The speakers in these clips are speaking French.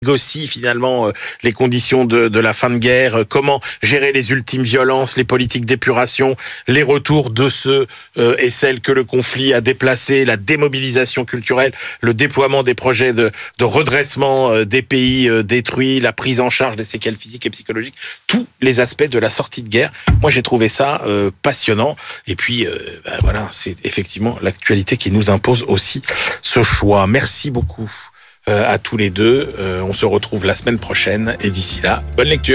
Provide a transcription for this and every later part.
négocie finalement les conditions de la fin de guerre, comment gérer les ultimes violences, les politiques d'épuration, les retours de ceux et celles que le conflit a déplacés, la démobilisation culturelle, le déploiement des projets de redressement des pays détruits, la prise en charge des séquelles physiques et psychologiques, tous les aspects de la sortie de guerre. Moi, j'ai trouvé ça passionnant. Et puis, voilà, c'est effectivement l'actualité qui nous impose aussi ce choix. Merci beaucoup à tous les deux. On se retrouve la semaine prochaine et d'ici là, bonne lecture.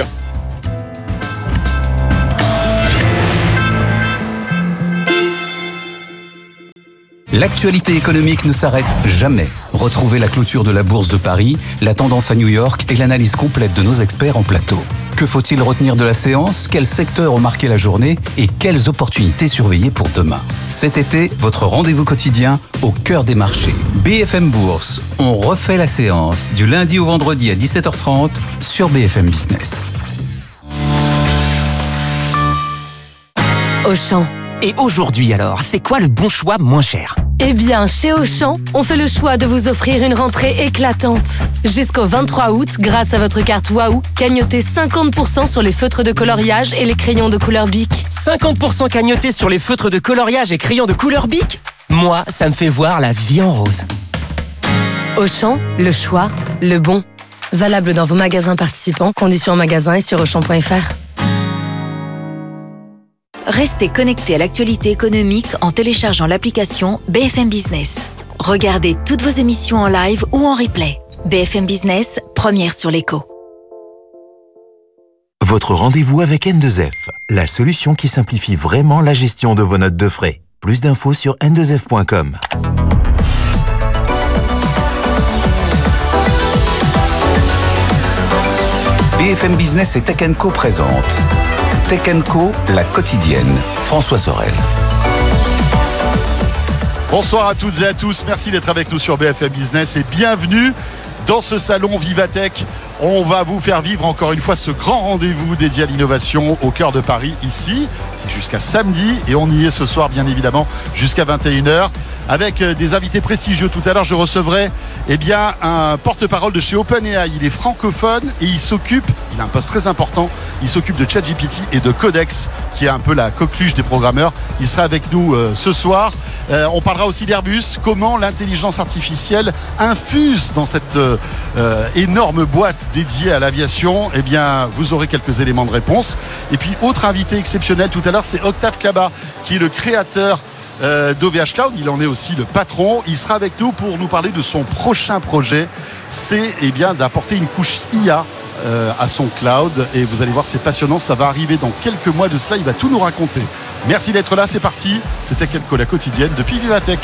L'actualité économique ne s'arrête jamais. Retrouvez la clôture de la Bourse de Paris, la tendance à New York et l'analyse complète de nos experts en plateau. Que faut-il retenir de la séance? Quels secteurs ont marqué la journée? Et quelles opportunités surveiller pour demain? Cet été, votre rendez-vous quotidien au cœur des marchés. BFM Bourse, on refait la séance du lundi au vendredi à 17h30 sur BFM Business. Auchan. Et aujourd'hui alors, c'est quoi le bon choix moins cher? Eh bien, chez Auchan, on fait le choix de vous offrir une rentrée éclatante. Jusqu'au 23 août, grâce à votre carte Waouh, cagnotez 50% sur les feutres de coloriage et les crayons de couleur Bic. 50% cagnoté sur les feutres de coloriage et crayons de couleur Bic? Moi, ça me fait voir la vie en rose. Auchan, le choix, le bon. Valable dans vos magasins participants, conditions en magasin et sur auchan.fr. Restez connectés à l'actualité économique en téléchargeant l'application BFM Business. Regardez toutes vos émissions en live ou en replay. BFM Business, première sur l'écho. Votre rendez-vous avec N2F, la solution qui simplifie vraiment la gestion de vos notes de frais. Plus d'infos sur n2f.com. BFM Business et Tech & Co présente Tech & Co, la quotidienne. François Sorel. Bonsoir à toutes et à tous, merci d'être avec nous sur BFM Business et bienvenue dans ce salon Vivatech. On va vous faire vivre encore une fois ce grand rendez-vous dédié à l'innovation au cœur de Paris ici. C'est jusqu'à samedi et on y est ce soir bien évidemment jusqu'à 21h avec des invités prestigieux. Tout à l'heure je recevrai un porte-parole de chez OpenAI. Il est francophone et il a un poste très important, il s'occupe de ChatGPT et de Codex qui est un peu la coqueluche des programmeurs. Il sera avec nous ce soir. On parlera aussi d'Airbus, comment l'intelligence artificielle infuse dans cette énorme boîte dédiée à l'aviation. Eh bien, vous aurez quelques éléments de réponse. Et puis, autre invité exceptionnel tout à l'heure, c'est Octave Klaba, qui est le créateur d'OVH Cloud. Il en est aussi le patron. Il sera avec nous pour nous parler de son prochain projet. C'est d'apporter une couche IA à son cloud. Et vous allez voir, c'est passionnant. Ça va arriver dans quelques mois de cela. Il va tout nous raconter. Merci d'être là. C'est parti. C'était Tech & Co, la quotidienne depuis Vivatech.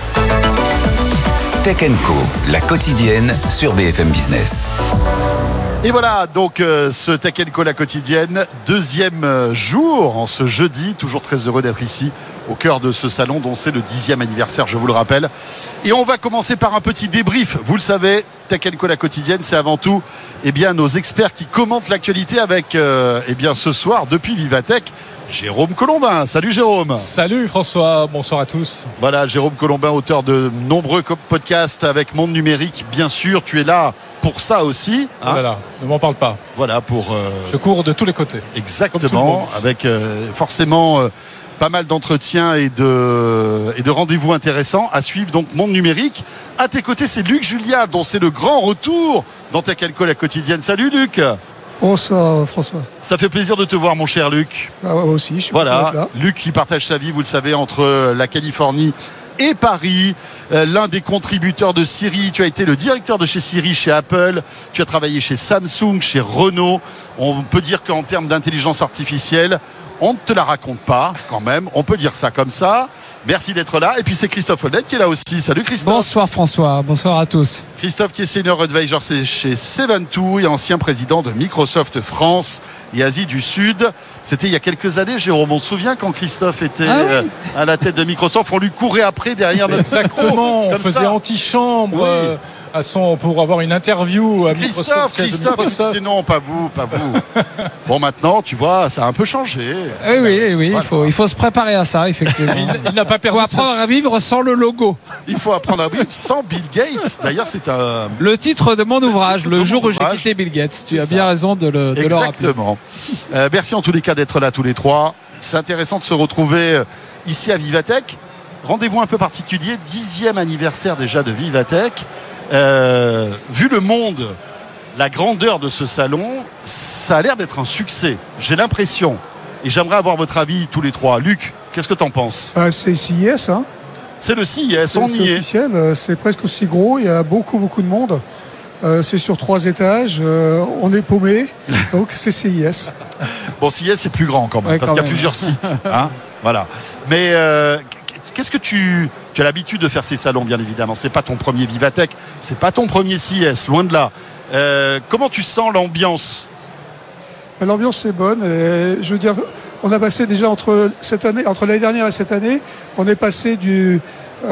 Tech & Co, la quotidienne sur BFM Business. Et voilà, donc ce Tech & Co, la quotidienne, deuxième jour en ce jeudi. Toujours très heureux d'être ici au cœur de ce salon dont c'est le 10e anniversaire, je vous le rappelle. Et on va commencer par un petit débrief. Vous le savez, Tech & Co, la quotidienne, c'est avant tout nos experts qui commentent l'actualité avec ce soir, depuis Vivatech, Jérôme Colombin. Salut Jérôme. Salut François, bonsoir à tous. Voilà, Jérôme Colombin, auteur de nombreux podcasts avec Monde Numérique. Bien sûr, tu es là pour ça aussi. Hein. Voilà, ne m'en parle pas. Voilà, pour... Je cours de tous les côtés. Exactement, avec forcément pas mal d'entretiens et de rendez-vous intéressants à suivre. Donc, Monde Numérique. À tes côtés, c'est Luc Julia, dont c'est le grand retour dans Tech & Co, la quotidienne. Salut Luc. Bonsoir François. Ça fait plaisir de te voir mon cher Luc. Ah ouais, aussi, je suis voilà, Luc qui partage sa vie, vous le savez, entre la Californie et Paris, l'un des contributeurs de Siri. Tu as été le directeur de chez Siri, chez Apple. Tu as travaillé chez Samsung, chez Renault. On peut dire qu'en termes d'intelligence artificielle, on ne te la raconte pas quand même. On peut dire ça comme ça. Merci d'être là. Et puis c'est Christophe Holdet qui est là aussi. Salut Christophe. Bonsoir François, bonsoir à tous. Christophe qui est senior advisor chez Seven2 et ancien président de Microsoft France et Asie du Sud. C'était il y a quelques années, Jérôme. On se souvient quand Christophe était à la tête de Microsoft, on lui courait après derrière notre Exactement, on faisait antichambre pour avoir une interview à Microsoft. Christophe, non, pas vous. Bon, maintenant, tu vois, ça a un peu changé. Oui, voilà. Il faut se préparer à ça, effectivement. Il n'a pas perdu. Il faut apprendre à vivre sans le logo. Il faut apprendre à vivre sans Bill Gates. D'ailleurs, c'est le titre de mon ouvrage, le jour où j'ai quitté Bill Gates. Tu as bien raison de le rappeler. Exactement. Merci en tous les cas d'être là tous les trois. C'est intéressant de se retrouver ici à Vivatech. Rendez-vous un peu particulier, 10e anniversaire déjà de Vivatech. Vu le monde, la grandeur de ce salon, ça a l'air d'être un succès. J'ai l'impression. Et j'aimerais avoir votre avis tous les trois. Luc, qu'est-ce que tu en penses ? C'est CIS, hein. C'est le CIS, on y est. C'est officiel, c'est presque aussi gros, il y a beaucoup de monde. C'est sur 3 étages, on est paumé, donc c'est CIS. Bon, CIS c'est plus grand quand même, parce qu'il y a plusieurs sites. Hein, voilà. Mais qu'est-ce que tu as l'habitude de faire ces salons, bien évidemment. C'est pas ton premier Vivatech, c'est pas ton premier CIS, loin de là. Comment tu sens l'ambiance ? L'ambiance est bonne. Et, je veux dire, on a passé déjà entre l'année dernière et cette année, on est passé du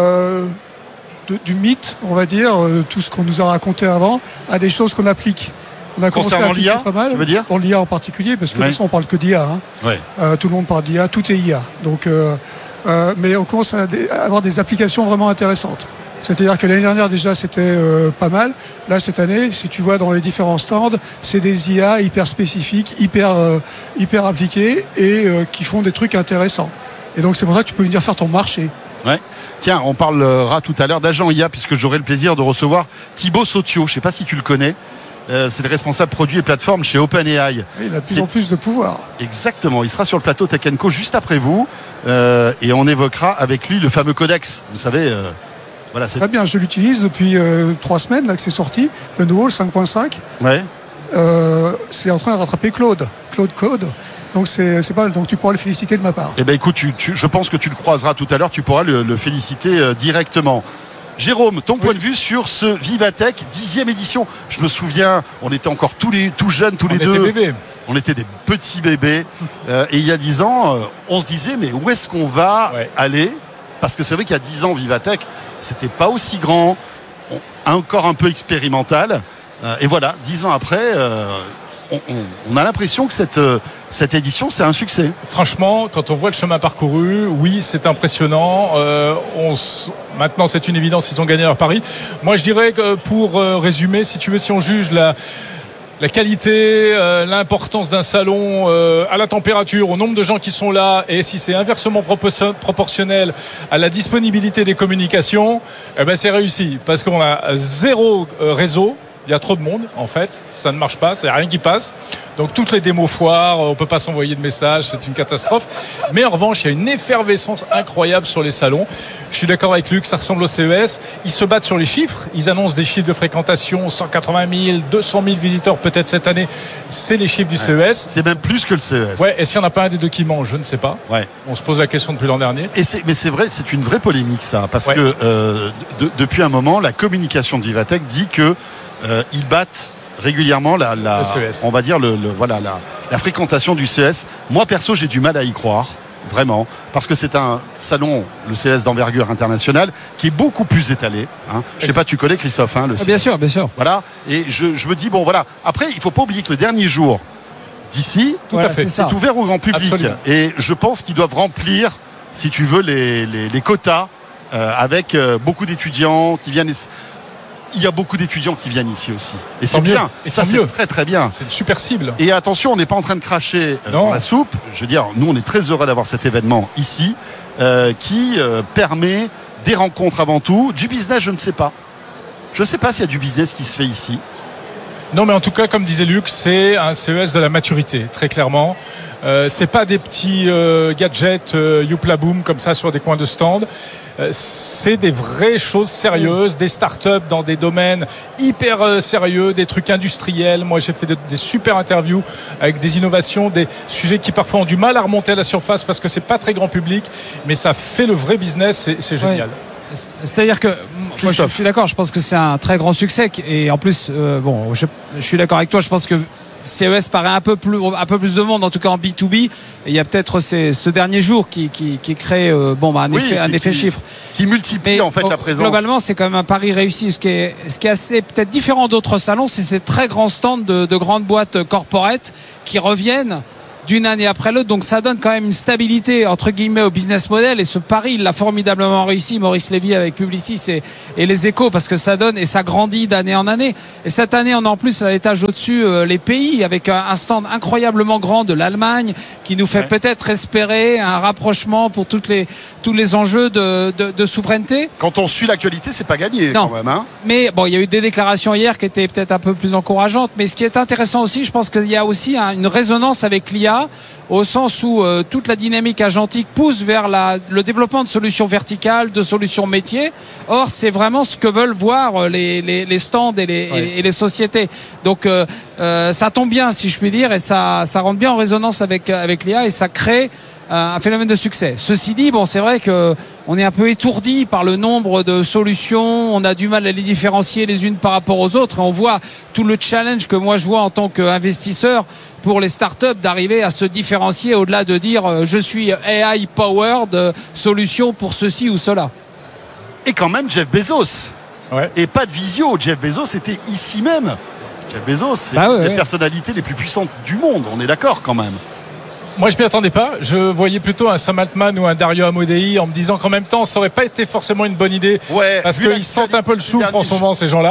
mythe, on va dire, tout ce qu'on nous a raconté avant, à des choses qu'on applique. On a commencé à appliquer pas mal, tu veux dire ? pour l'IA en particulier, parce que de toute façon on parle que d'IA. Hein. Ouais. Tout le monde parle d'IA, tout est IA. Donc, mais on commence à avoir des applications vraiment intéressantes. C'est-à-dire que l'année dernière déjà c'était pas mal. Là cette année, si tu vois dans les différents stands, c'est des IA hyper spécifiques, hyper appliquées et qui font des trucs intéressants. Et donc c'est pour ça que tu peux venir faire ton marché. Ouais. Tiens, on parlera tout à l'heure d'agent IA puisque j'aurai le plaisir de recevoir Thibaut Sautio. Je ne sais pas si tu le connais. C'est le responsable produit et plateforme chez OpenAI. Il a de plus en plus de pouvoir. Exactement. Il sera sur le plateau Tech & Co juste après vous et on évoquera avec lui le fameux codex. Vous savez. Voilà, très bien. Je l'utilise depuis 3 semaines là que c'est sorti. Le nouveau, le 5.5. Ouais. C'est en train de rattraper Claude Code. Donc c'est pas mal. Donc tu pourras le féliciter de ma part. Eh ben écoute, je pense que tu le croiseras tout à l'heure. Tu pourras le féliciter directement. Jérôme, ton point de vue sur ce Vivatech 10e édition. Je me souviens, on était encore tout jeunes, tous les deux. Bébés. On était des petits bébés. Et il y a 10 ans, on se disait, mais où est-ce qu'on va aller ? Parce que c'est vrai qu'il y a 10 ans, Vivatech, c'était pas aussi grand, encore un peu expérimental. Et voilà, 10 ans après, on a l'impression que cette édition, c'est un succès. Franchement, quand on voit le chemin parcouru, oui, c'est impressionnant. Maintenant, c'est une évidence, ils ont gagné leur pari. Moi, je dirais que pour résumer, si tu veux, si on juge la qualité, l'importance d'un salon à la température, au nombre de gens qui sont là, et si c'est inversement proportionnel à la disponibilité des communications, eh ben c'est réussi. Parce qu'on a 0 réseau. Il y a trop de monde, en fait. Ça ne marche pas, il n'y a rien qui passe. Donc, toutes les démos foires, on ne peut pas s'envoyer de messages, c'est une catastrophe. Mais en revanche, il y a une effervescence incroyable sur les salons. Je suis d'accord avec Luc, ça ressemble au CES. Ils se battent sur les chiffres. Ils annoncent des chiffres de fréquentation, 180 000, 200 000 visiteurs peut-être cette année. C'est les chiffres du CES. C'est même plus que le CES. Ouais, et s'il n'y en a pas un des deux qui mange, je ne sais pas. Ouais. On se pose la question depuis l'an dernier. Mais c'est vrai, c'est une vraie polémique, ça. Parce que depuis un moment, la communication de Vivatech dit que ils battent régulièrement on va dire la fréquentation du CES. Moi perso, j'ai du mal à y croire, vraiment, parce que c'est un salon, le CES d'envergure internationale, qui est beaucoup plus étalé. Hein. Je sais pas, tu connais Christophe, hein, le CES. Bien sûr. Voilà, et je me dis bon voilà. Après, il faut pas oublier que le dernier jour d'ici, c'est ouvert au grand public. Absolument. Et je pense qu'ils doivent remplir, si tu veux, les quotas avec beaucoup d'étudiants qui viennent. Il y a beaucoup d'étudiants qui viennent ici aussi. Et c'est bien. Et ça, c'est très très bien. C'est une super cible. Et attention, on n'est pas en train de cracher dans la soupe. Je veux dire, nous, on est très heureux d'avoir cet événement ici qui permet des rencontres avant tout. Du business, je ne sais pas. Je ne sais pas s'il y a du business qui se fait ici. Non, mais en tout cas, comme disait Luc, c'est un CES de la maturité, très clairement. C'est pas des petits gadgets youpla boom comme ça sur des coins de stand. C'est des vraies choses sérieuses, des startups dans des domaines hyper sérieux, des trucs industriels. Moi, j'ai fait des super interviews avec des innovations, des sujets qui parfois ont du mal à remonter à la surface parce que c'est pas très grand public, mais ça fait le vrai business, c'est génial. C'est-à-dire que moi, je suis d'accord, je pense que c'est un très grand succès et en plus, je suis d'accord avec toi, je pense que CES paraît un peu plus de monde, en tout cas en B2B. Et il y a peut-être ce dernier jour qui crée un effet chiffre. Qui multiplie en fait la présence. Globalement, c'est quand même un pari réussi. Ce qui est assez peut-être différent d'autres salons, c'est ces très grands stands de grandes boîtes corporate qui reviennent d'une année après l'autre, donc ça donne quand même une stabilité entre guillemets au business model, et ce pari il l'a formidablement réussi, Maurice Lévy avec Publicis et les Échos, parce que ça donne et ça grandit d'année en année. Et cette année on a en plus à l'étage au-dessus les pays, avec un stand incroyablement grand de l'Allemagne qui nous fait peut-être espérer un rapprochement pour tous les enjeux de souveraineté. Quand on suit l'actualité, c'est pas gagné quand même. Hein. Mais bon, il y a eu des déclarations hier qui étaient peut-être un peu plus encourageantes, mais ce qui est intéressant aussi, je pense qu'il y a aussi une résonance avec l'IA, au sens où toute la dynamique agentique pousse vers le développement de solutions verticales, de solutions métiers. Or, c'est vraiment ce que veulent voir les stands et les sociétés. Donc, ça tombe bien, si je puis dire, et ça rentre bien en résonance avec l'IA, et ça crée un phénomène de succès. Ceci dit, c'est vrai que on est un peu étourdi par le nombre de solutions, on a du mal à les différencier les unes par rapport aux autres, et on voit tout le challenge que moi je vois en tant qu'investisseur pour les startups d'arriver à se différencier au-delà de dire je suis AI powered solution pour ceci ou cela. Et quand même Jeff Bezos. Et pas de visio, Jeff Bezos était ici même. Jeff Bezos, c'est une des personnalités les plus puissantes du monde, on est d'accord quand même. Moi, je m'y attendais pas. Je voyais plutôt un Sam Altman ou un Dario Amodei en me disant qu'en même temps, ça aurait pas été forcément une bonne idée. Parce qu'ils sentent un peu le soufre en ce moment, ces gens-là.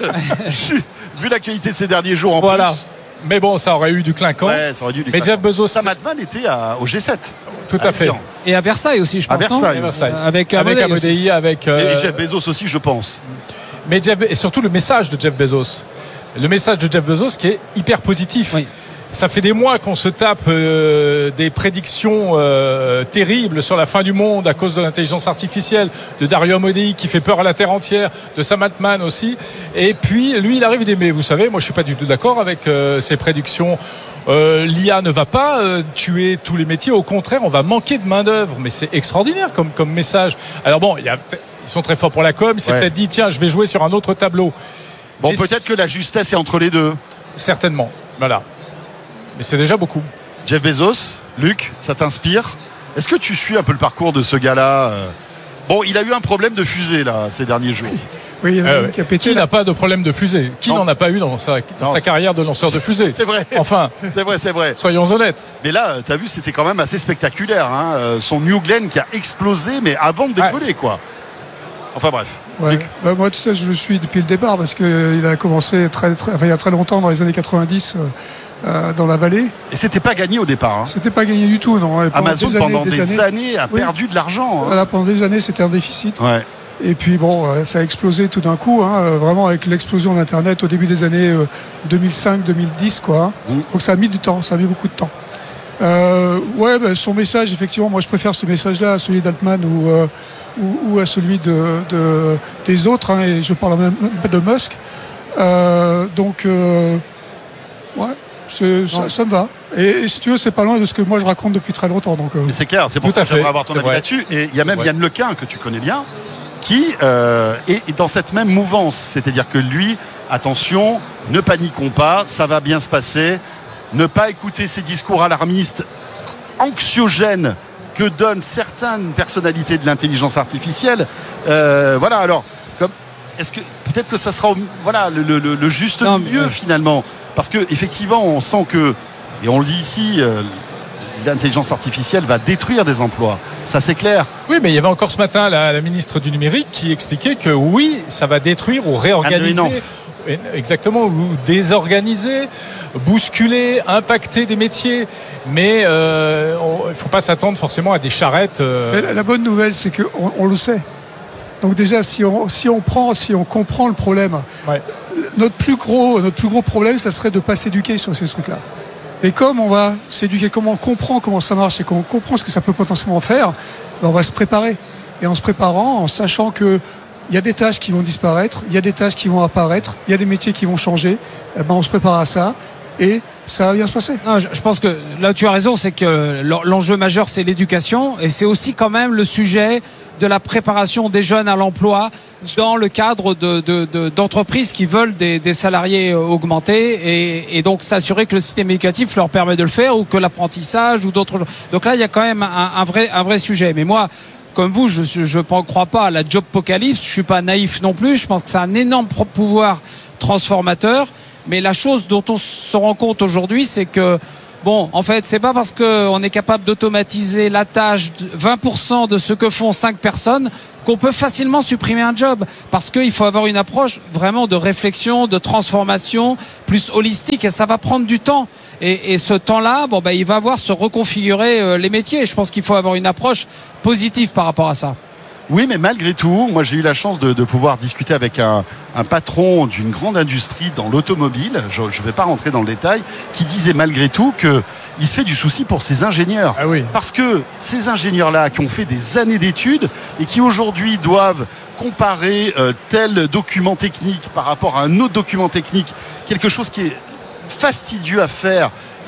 Vu l'actualité de ces derniers jours en plus. Mais bon, ça aurait eu du clinquant. Ça aurait eu du mais Jeff Bezos. Sam Altman était au G7. Tout à fait. Et à Versailles aussi, je pense. À Versailles. Avec Amodei, avec. Et Jeff Bezos aussi, je pense. Mais et surtout le message de Jeff Bezos. Le message de Jeff Bezos qui est hyper positif. Oui. Ça fait des mois qu'on se tape des prédictions terribles sur la fin du monde à cause de l'intelligence artificielle, de Dario Amodei qui fait peur à la terre entière, de Sam Altman aussi. Et puis lui, il arrive et dit mais vous savez, moi je suis pas du tout d'accord avec ces prédictions. L'IA ne va pas tuer tous les métiers, au contraire, on va manquer de main d'œuvre. Mais c'est extraordinaire comme message. Alors bon, ils sont très forts pour la com. Il s'est peut-être dit tiens, je vais jouer sur un autre tableau. Bon, peut-être que la justesse est entre les deux. Certainement. Voilà. Mais c'est déjà beaucoup. Jeff Bezos, Luc, ça t'inspire? Est-ce que tu suis un peu le parcours de ce gars-là? Bon, il a eu un problème de fusée là ces derniers jours. Oui, il y en a qui a pété. Qui n'a pas de problème de fusée? Qui n'en a pas eu dans sa carrière de lanceur de fusée? C'est vrai. Enfin, c'est vrai. Soyons honnêtes. Mais là, t'as vu, c'était quand même assez spectaculaire. Hein. Son New Glenn qui a explosé, mais avant de décoller, quoi. Enfin bref. Ouais. Moi, tu sais, je le suis depuis le départ parce qu'il a commencé il y a très longtemps, dans les années 90. Dans la vallée. Et c'était pas gagné au départ. Hein. C'était pas gagné du tout, non. Amazon pendant des années a perdu de l'argent. Hein. Voilà, pendant des années, c'était un déficit. Ouais. Et puis bon, ça a explosé tout d'un coup, vraiment avec l'explosion d'Internet au début des années 2005-2010, quoi. Donc ça a mis du temps, ça a mis beaucoup de temps. Son message, effectivement, moi je préfère ce message-là à celui d'Altman ou à celui des autres, et je parle même de Musk. Ça me va. Et si tu veux, c'est pas loin de ce que moi je raconte depuis très longtemps. Mais c'est clair, c'est pour ça que j'aimerais avoir ton avis là-dessus. Et il y a même Yann Lequin, que tu connais bien, qui est dans cette même mouvance. C'est-à-dire que lui, attention, ne paniquons pas, ça va bien se passer. Ne pas écouter ces discours alarmistes, anxiogènes que donnent certaines personnalités de l'intelligence artificielle. Alors, est-ce que peut-être que ça sera le juste milieu finalement, parce que effectivement on sent que, et on le dit ici, l'intelligence artificielle va détruire des emplois, ça c'est clair. Oui, mais il y avait encore ce matin la ministre du numérique qui expliquait que oui, ça va détruire ou réorganiser. Exactement, ou désorganiser, bousculer, impacter des métiers, mais il ne faut pas s'attendre forcément à des charrettes. La bonne nouvelle, c'est qu'on le sait. Donc déjà, si on comprend le problème, notre plus gros problème, ça serait de ne pas s'éduquer sur ces trucs-là. Et comme on va s'éduquer, comme on comprend comment ça marche et qu'on comprend ce que ça peut potentiellement faire, on va se préparer. Et en se préparant, en sachant que il y a des tâches qui vont disparaître, il y a des tâches qui vont apparaître, il y a des métiers qui vont changer, on se prépare à ça et ça va bien se passer. Non, je pense que là tu as raison, c'est que l'enjeu majeur c'est l'éducation, et c'est aussi quand même le sujet de la préparation des jeunes à l'emploi dans le cadre d'entreprises qui veulent des salariés augmentés et donc s'assurer que le système éducatif leur permet de le faire ou que l'apprentissage ou d'autres choses. Donc là, il y a quand même un vrai sujet. Mais moi, comme vous, je ne crois pas à la jobpocalypse. Je suis pas naïf non plus. Je pense que c'est un énorme pouvoir transformateur. Mais la chose dont on se rend compte aujourd'hui, c'est que en fait, c'est pas parce qu'on est capable d'automatiser la tâche de 20% de ce que font 5 personnes qu'on peut facilement supprimer un job. Parce qu'il faut avoir une approche vraiment de réflexion, de transformation, plus holistique, et ça va prendre du temps. Et ce temps-là, il va avoir se reconfigurer les métiers. Je pense qu'il faut avoir une approche positive par rapport à ça. Oui, mais malgré tout, moi j'ai eu la chance de pouvoir discuter avec un patron d'une grande industrie dans l'automobile, je ne vais pas rentrer dans le détail, qui disait malgré tout qu'il se fait du souci pour ses ingénieurs. Ah oui. Parce que ces ingénieurs-là qui ont fait des années d'études et qui aujourd'hui doivent comparer tel document technique par rapport à un autre document technique, quelque chose qui est fastidieux à faire,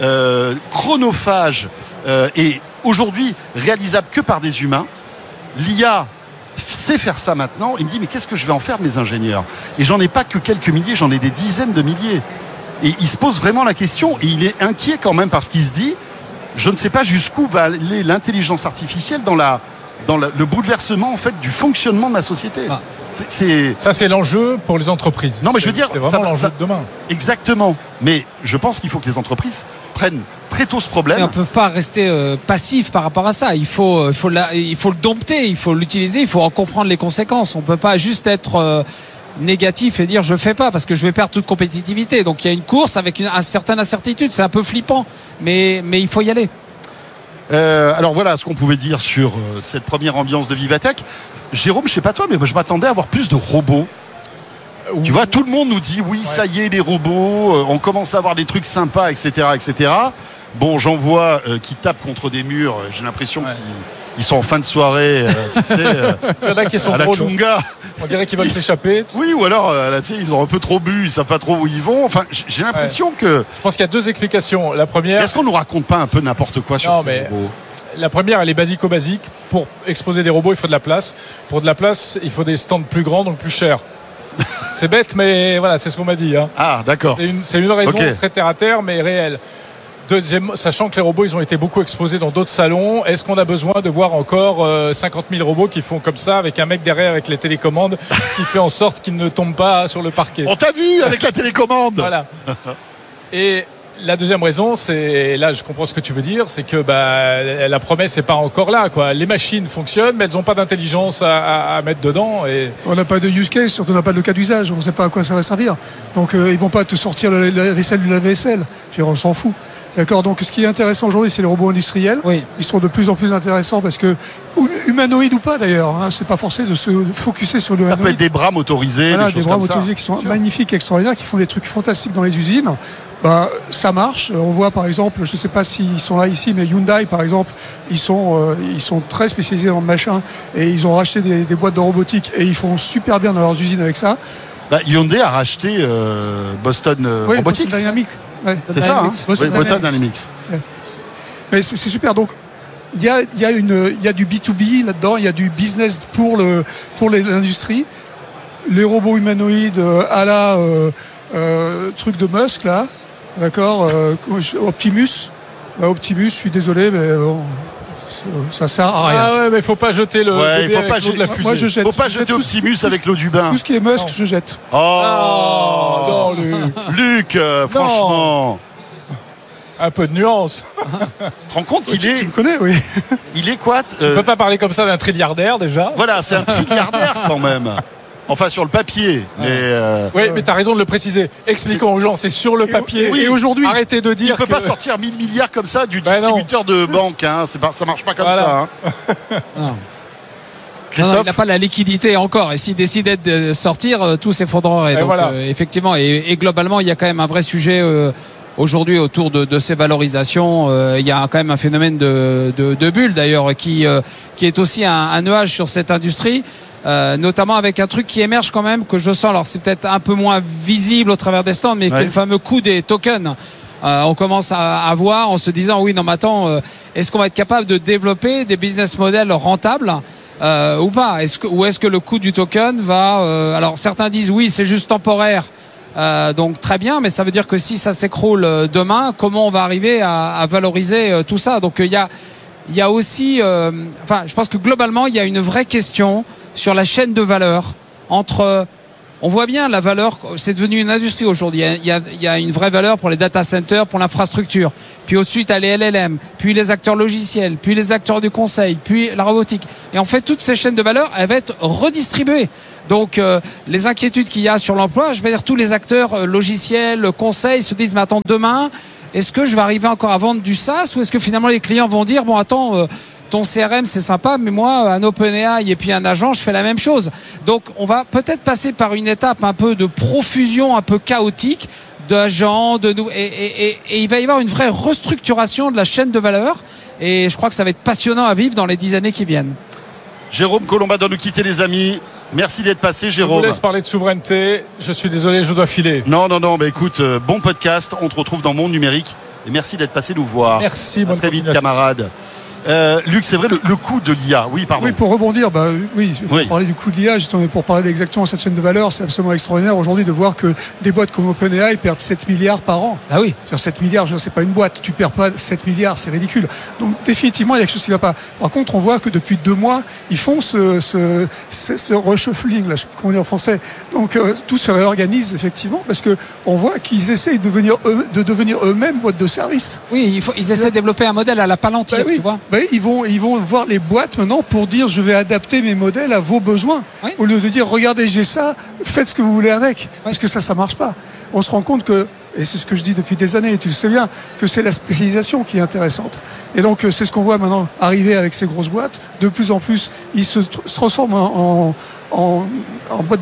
chronophage et aujourd'hui réalisable que par des humains, l'IA sait faire ça maintenant. Il me dit mais qu'est-ce que je vais en faire de mes ingénieurs? Et j'en ai pas que quelques milliers, j'en ai des dizaines de milliers. Et il se pose vraiment la question et il est inquiet quand même parce qu'il se dit je ne sais pas jusqu'où va aller l'intelligence artificielle dans le bouleversement en fait du fonctionnement de ma société. Ça c'est l'enjeu pour les entreprises. Non mais je veux dire c'est vraiment l'enjeu de demain. Exactement. Mais je pense qu'il faut que les entreprises prennent très tôt ce problème. Et on ne peut pas rester passif par rapport à ça. Il faut le dompter, il faut l'utiliser, il faut en comprendre les conséquences. On ne peut pas juste être négatif et dire je ne fais pas parce que je vais perdre toute compétitivité. Donc il y a une course avec une certaine incertitude. C'est un peu flippant, mais il faut y aller. Alors voilà ce qu'on pouvait dire sur cette première ambiance de Vivatech. Jérôme, je sais pas toi, mais moi, je m'attendais à avoir plus de robots. Tu vois, tout le monde nous dit oui, ça y est, les robots, on commence à avoir des trucs sympas, etc., etc. Bon, j'en vois qui tapent contre des murs. J'ai l'impression qu'ils sont en fin de soirée, tu sais, il y en a qui sont à la trop Chunga. On dirait qu'ils veulent s'échapper. Oui, ou alors, là, tu sais, ils ont un peu trop bu, ils savent pas trop où ils vont. Enfin, j'ai l'impression que. Je pense qu'il y a 2 explications. La première. Est-ce qu'on nous raconte pas un peu n'importe quoi sur ces robots? La première, elle est basico-basique. Pour exposer des robots, il faut de la place. Pour de la place, il faut des stands plus grands, donc plus chers. C'est bête, mais voilà, c'est ce qu'on m'a dit. Hein. Ah, d'accord. C'est une raison très terre à terre, mais réelle. Deuxième, sachant que les robots, ils ont été beaucoup exposés dans d'autres salons, est-ce qu'on a besoin de voir encore 50 000 robots qui font comme ça, avec un mec derrière avec les télécommandes, qui fait en sorte qu'ils ne tombent pas sur le parquet? On t'a vu avec la télécommande. Voilà. Et la deuxième raison, c'est, là je comprends ce que tu veux dire, c'est que la promesse n'est pas encore là, quoi. Les machines fonctionnent, mais elles n'ont pas d'intelligence à mettre dedans. Et... On n'a pas de use case, surtout on n'a pas de cas d'usage, on ne sait pas à quoi ça va servir. Donc ils ne vont pas te sortir la vaisselle du lave-vaisselle, on s'en fout. D'accord, donc ce qui est intéressant aujourd'hui, c'est les robots industriels. Oui. Ils sont de plus en plus intéressants parce que, humanoïdes ou pas d'ailleurs, hein, c'est pas forcé de se focuser sur le. Ça peut être des bras motorisés, voilà, des choses bras comme motorisés ça. qui sont magnifiques, extraordinaires, qui font des trucs fantastiques dans les usines. Ça marche. On voit par exemple, je ne sais pas s'ils sont là ici, mais Hyundai par exemple, ils sont très spécialisés dans le machin et ils ont racheté des boîtes de robotique et ils font super bien dans leurs usines avec ça. Hyundai a racheté Boston Robotics. Boston Dynamics. Ouais. C'est ça, hein? Boston Dynamics. Ouais. Mais c'est super. Donc il y a du B2B là-dedans, il y a du business pour l'industrie. Les robots humanoïdes à la truc de Musk là, d'accord, Optimus. Optimus, je suis désolé, mais bon, ça sert à rien. Ah ouais, mais il faut pas jeter le bébé faut pas avec l'eau de la fusée. Moi, je jette. Faut pas jeter Optimus avec l'eau du bain. Tout ce qui est Musk, je jette. Oh, non, Luc. Luc, franchement. Un peu de nuance. Tu te rends compte qu'il est. Tu me connais, oui. Il est quoi Tu peux pas parler comme ça d'un trilliardaire déjà. Voilà, c'est un trilliardaire quand même. Enfin, sur le papier. Mais oui, mais t'as raison de le préciser. Expliquons aux gens, c'est sur le papier. Et aujourd'hui, arrêtez de dire. il peut pas sortir 1000 milliards comme ça du distributeur de banque. Hein. Ça marche pas comme ça. Hein. Non, il n'a pas la liquidité encore. Et s'il décidait de sortir, tout s'effondrerait. Donc, voilà. Effectivement, et globalement, il y a quand même un vrai sujet aujourd'hui autour de ces valorisations. Il y a quand même un phénomène de bulle d'ailleurs qui est aussi un nuage sur cette industrie. Notamment avec un truc qui émerge quand même, que je sens, alors c'est peut-être un peu moins visible au travers des stands, mais qui est le fameux coût des tokens. On commence à voir en se disant oui, non mais attends, est-ce qu'on va être capable de développer des business models rentables ou pas. Ou est-ce que le coût du token va... alors certains disent oui, c'est juste temporaire. Donc très bien, mais ça veut dire que si ça s'écroule demain, comment on va arriver à valoriser tout ça? Donc il y a aussi... je pense que globalement, il y a une vraie question sur la chaîne de valeur entre... On voit bien la valeur, c'est devenu une industrie aujourd'hui. Il y a une vraie valeur pour les data centers, pour l'infrastructure. Puis au-dessus, tu as les LLM, puis les acteurs logiciels, puis les acteurs du conseil, puis la robotique. Et en fait, toutes ces chaînes de valeur, elles vont être redistribuées. Donc, les inquiétudes qu'il y a sur l'emploi, je vais dire tous les acteurs logiciels, conseils se disent, mais attends, demain, est-ce que je vais arriver encore à vendre du SaaS ou est-ce que finalement les clients vont dire, bon, attends... ton CRM c'est sympa, mais moi un OpenAI et puis un agent je fais la même chose. Donc on va peut-être passer par une étape un peu de profusion un peu chaotique d'agents, et il va y avoir une vraie restructuration de la chaîne de valeur et je crois que ça va être passionnant à vivre dans les 10 années qui viennent. Jérôme Collombat doit nous quitter les amis. Merci d'être passé Jérôme. Je vous laisse parler de souveraineté, je suis désolé, je dois filer. Non, bah écoute, bon podcast, on te retrouve dans Monde Numérique et merci d'être passé nous voir. Merci, bonne très vite continuation. camarades. Luc, c'est vrai, le coût de l'IA, oui, pardon. Oui, pour rebondir, pour parler du coût de l'IA, justement, pour parler exactement de cette chaîne de valeur, c'est absolument extraordinaire aujourd'hui de voir que des boîtes comme OpenAI perdent 7 milliards par an. Ah oui. Sur 7 milliards, c'est pas une boîte, tu perds pas 7 milliards, c'est ridicule. Donc définitivement, il y a quelque chose qui ne va pas. Par contre, on voit que depuis 2 mois, ils font ce reshuffling, là, je sais plus comment dire en français. Donc tout se réorganise effectivement parce que on voit qu'ils essayent de devenir eux-mêmes boîte de service. Oui, ils essaient de développer un modèle à la Palantir, tu vois. Ils vont voir les boîtes maintenant pour dire je vais adapter mes modèles à vos besoins. Oui. Au lieu de dire regardez j'ai ça, faites ce que vous voulez avec. Oui. Parce que ça marche pas. On se rend compte que, et c'est ce que je dis depuis des années, et tu le sais bien, que c'est la spécialisation qui est intéressante. Et donc c'est ce qu'on voit maintenant arriver avec ces grosses boîtes. De plus en plus, ils se transforment en boîte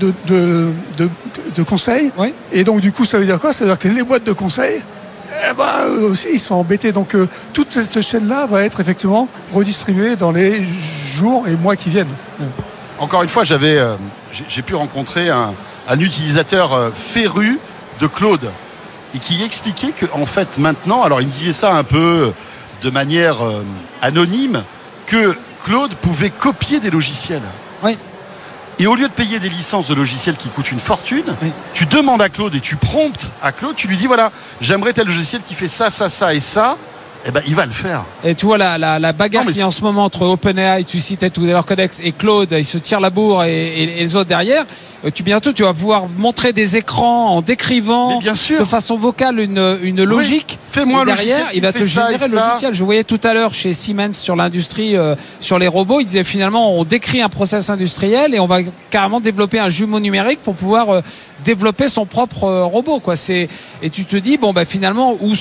de conseil. Oui. Et donc du coup ça veut dire quoi? Ça veut dire que les boîtes de conseil, eux aussi ils sont embêtés. Donc toute cette chaîne-là va être effectivement redistribuée dans les jours et mois qui viennent. Encore une fois, j'ai pu rencontrer un utilisateur féru de Claude et qui expliquait qu'en fait maintenant, alors il me disait ça un peu de manière anonyme, que Claude pouvait copier des logiciels. Oui. Et au lieu de payer des licences de logiciels qui coûtent une fortune, oui, tu demandes à Claude et tu promptes à Claude, tu lui dis voilà, j'aimerais tel logiciel qui fait ça, ça, ça et ça. Eh ben, il va le faire. Et tu vois la bagarre qui est en ce moment entre OpenAI, tu citais tout à l'heure Codex, et Claude, ils se tirent la bourre et les autres derrière. Bientôt, tu vas pouvoir montrer des écrans en décrivant de façon vocale une logique. Oui. Fais-moi derrière, il va te générer le logiciel. Je voyais tout à l'heure chez Siemens sur l'industrie, sur les robots, ils disaient finalement on décrit un process industriel et on va carrément développer un jumeau numérique pour pouvoir développer son propre robot, quoi. Et tu te dis finalement où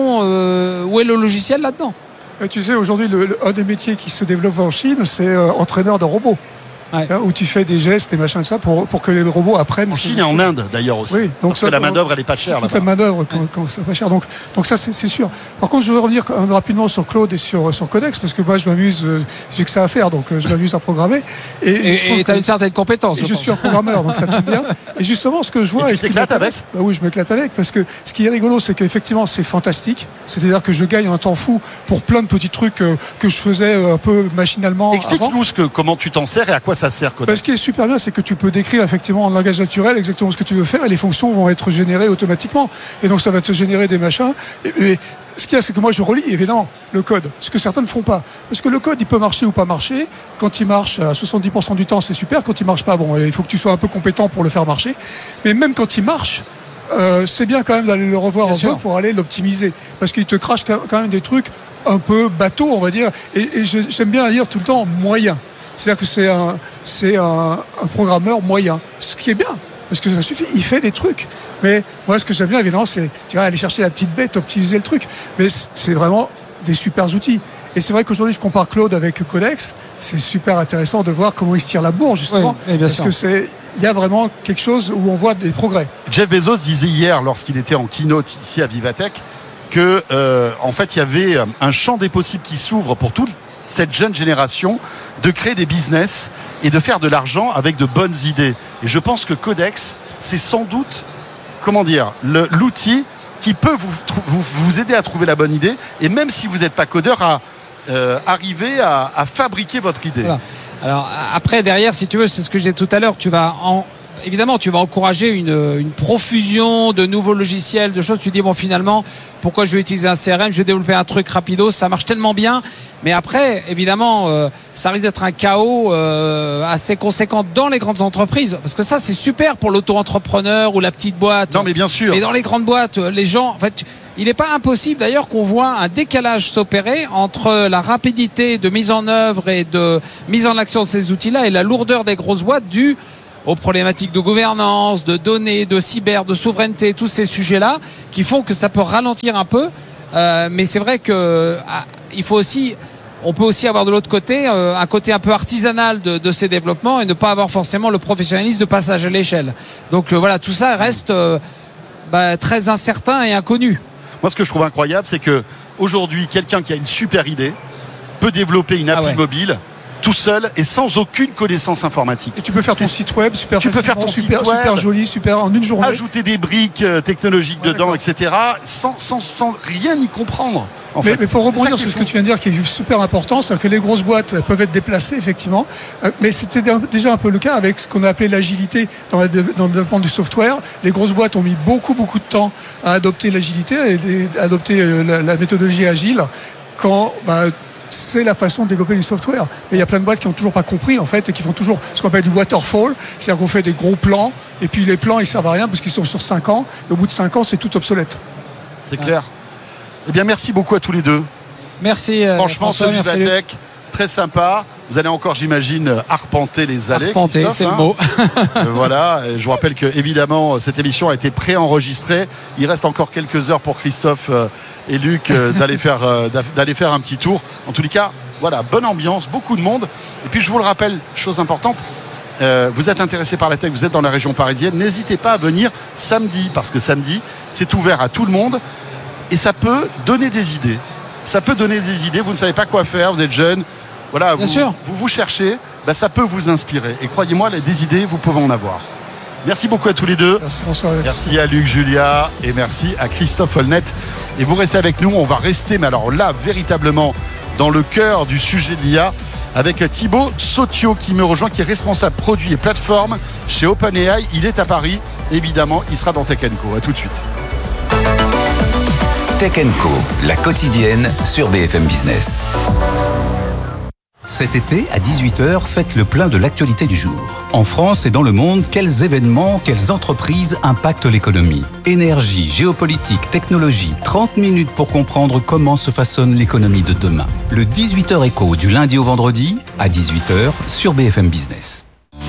est le logiciel là-dedans? Et tu sais, aujourd'hui un des métiers qui se développe en Chine, c'est entraîneur de robots. Ouais. Où tu fais des gestes, des machins, ça, pour que les robots apprennent. En Chine et en Inde d'ailleurs aussi. Oui, donc parce que la main-d'œuvre elle est pas chère là-bas. La main-d'œuvre, c'est pas cher. Donc ça c'est sûr. Par contre, je veux revenir quand même rapidement sur Claude et sur Codex, parce que moi je m'amuse, j'ai que ça à faire, donc je m'amuse à programmer. Et tu as une certaine compétence. Je suis un programmeur, donc ça tombe bien. Et justement, ce que je vois. Et tu t'éclates avec? Oui, je m'éclate avec, parce que ce qui est rigolo, c'est qu'effectivement c'est fantastique. C'est-à-dire que je gagne un temps fou pour plein de petits trucs que je faisais un peu machinalement. Explique-nous comment tu t'en sers et à quoi ça sert, Codex. Ce qui est super bien, c'est que tu peux décrire effectivement en langage naturel exactement ce que tu veux faire et les fonctions vont être générées automatiquement. Et donc ça va te générer des machins. Et ce qu'il y a, c'est que moi je relis évidemment le code, ce que certains ne font pas. Parce que le code, il peut marcher ou pas marcher. Quand il marche à 70% du temps, c'est super. Quand il marche pas, il faut que tu sois un peu compétent pour le faire marcher. Mais même quand il marche, c'est bien quand même d'aller le revoir un peu pour aller l'optimiser. Parce qu'il te crache quand même des trucs un peu bateaux, on va dire. Et j'aime bien dire tout le temps moyen. C'est-à-dire que c'est un programmeur moyen, ce qui est bien, parce que ça suffit, il fait des trucs. Mais moi, ce que j'aime bien, évidemment, c'est aller chercher la petite bête, optimiser le truc. Mais c'est vraiment des super outils. Et c'est vrai qu'aujourd'hui, je compare Claude avec Codex. C'est super intéressant de voir comment il se tire la bourre, justement. Oui, parce que il y a vraiment quelque chose où on voit des progrès. Jeff Bezos disait hier, lorsqu'il était en keynote ici à Vivatech, que en fait, il y avait un champ des possibles qui s'ouvre pour toute cette jeune génération de créer des business et de faire de l'argent avec de bonnes idées. Et je pense que Codex, c'est sans doute, l'outil qui peut vous aider à trouver la bonne idée et même si vous n'êtes pas codeur, à arriver à fabriquer votre idée. Voilà. Alors après, derrière, si tu veux, c'est ce que je disais tout à l'heure, évidemment, tu vas encourager une profusion de nouveaux logiciels, de choses. Tu dis, bon, finalement, pourquoi je vais utiliser un CRM? Je vais développer un truc rapido, ça marche tellement bien. Mais après, évidemment, ça risque d'être un chaos assez conséquent dans les grandes entreprises. Parce que ça, c'est super pour l'auto-entrepreneur ou la petite boîte. Non, mais bien sûr. Mais dans les grandes boîtes, les gens, en fait, il n'est pas impossible d'ailleurs qu'on voit un décalage s'opérer entre la rapidité de mise en œuvre et de mise en action de ces outils-là et la lourdeur des grosses boîtes dues aux problématiques de gouvernance, de données, de cyber, de souveraineté, tous ces sujets-là qui font que ça peut ralentir un peu. Mais c'est vrai que on peut aussi avoir de l'autre côté un côté un peu artisanal de ces développements et ne pas avoir forcément le professionnalisme de passage à l'échelle. Donc voilà, tout ça reste très incertain et inconnu. Moi, ce que je trouve incroyable, c'est que aujourd'hui, quelqu'un qui a une super idée peut développer une appli mobile tout seul et sans aucune connaissance informatique. Et tu peux faire ton site web super joli, super en une journée. Ajouter des briques technologiques dedans, etc. Sans rien y comprendre. Mais pour rebondir sur ce que tu viens de dire, qui est super important, c'est que les grosses boîtes peuvent être déplacées, effectivement. Mais c'était déjà un peu le cas avec ce qu'on a appelé l'agilité dans le développement du software. Les grosses boîtes ont mis beaucoup de temps à adopter l'agilité, à adopter la méthodologie agile, quand c'est la façon de développer du software. Mais il y a plein de boîtes qui n'ont toujours pas compris, en fait, et qui font toujours ce qu'on appelle du waterfall. C'est-à-dire qu'on fait des gros plans, et puis les plans, ils servent à rien parce qu'ils sont sur 5 ans. Et au bout de 5 ans, c'est tout obsolète. C'est clair. Eh bien, merci beaucoup à tous les deux. Merci. Franchement, ce Vivatech, très sympa. Vous allez encore, j'imagine, arpenter les allées. Arpenter, c'est le mot. Voilà. Je vous rappelle que, évidemment, cette émission a été préenregistrée. Il reste encore quelques heures pour Christophe et Luc d'aller faire un petit tour. En tous les cas, voilà, bonne ambiance, beaucoup de monde. Et puis, je vous le rappelle, chose importante, vous êtes intéressé par la tech, vous êtes dans la région parisienne, n'hésitez pas à venir samedi, parce que samedi, c'est ouvert à tout le monde. Et ça peut donner des idées. Vous ne savez pas quoi faire, vous êtes jeune. Voilà, vous cherchez, ça peut vous inspirer. Et croyez-moi, des idées, vous pouvez en avoir. Merci beaucoup à tous les deux. Merci François. Merci à Luc, Julia et merci à Christophe Holnet. Et vous restez avec nous, on va rester, mais alors là, véritablement, dans le cœur du sujet de l'IA, avec Thibaut Sautio qui me rejoint, qui est responsable produit et plateforme chez OpenAI. Il est à Paris, évidemment, il sera dans Tech & Co. À tout de suite. Tech & Co, la quotidienne sur BFM Business. Cet été, à 18h, faites le plein de l'actualité du jour. En France et dans le monde, quels événements, quelles entreprises impactent l'économie? Énergie, géopolitique, technologie, 30 minutes pour comprendre comment se façonne l'économie de demain. Le 18h Éco du lundi au vendredi, à 18h, sur BFM Business.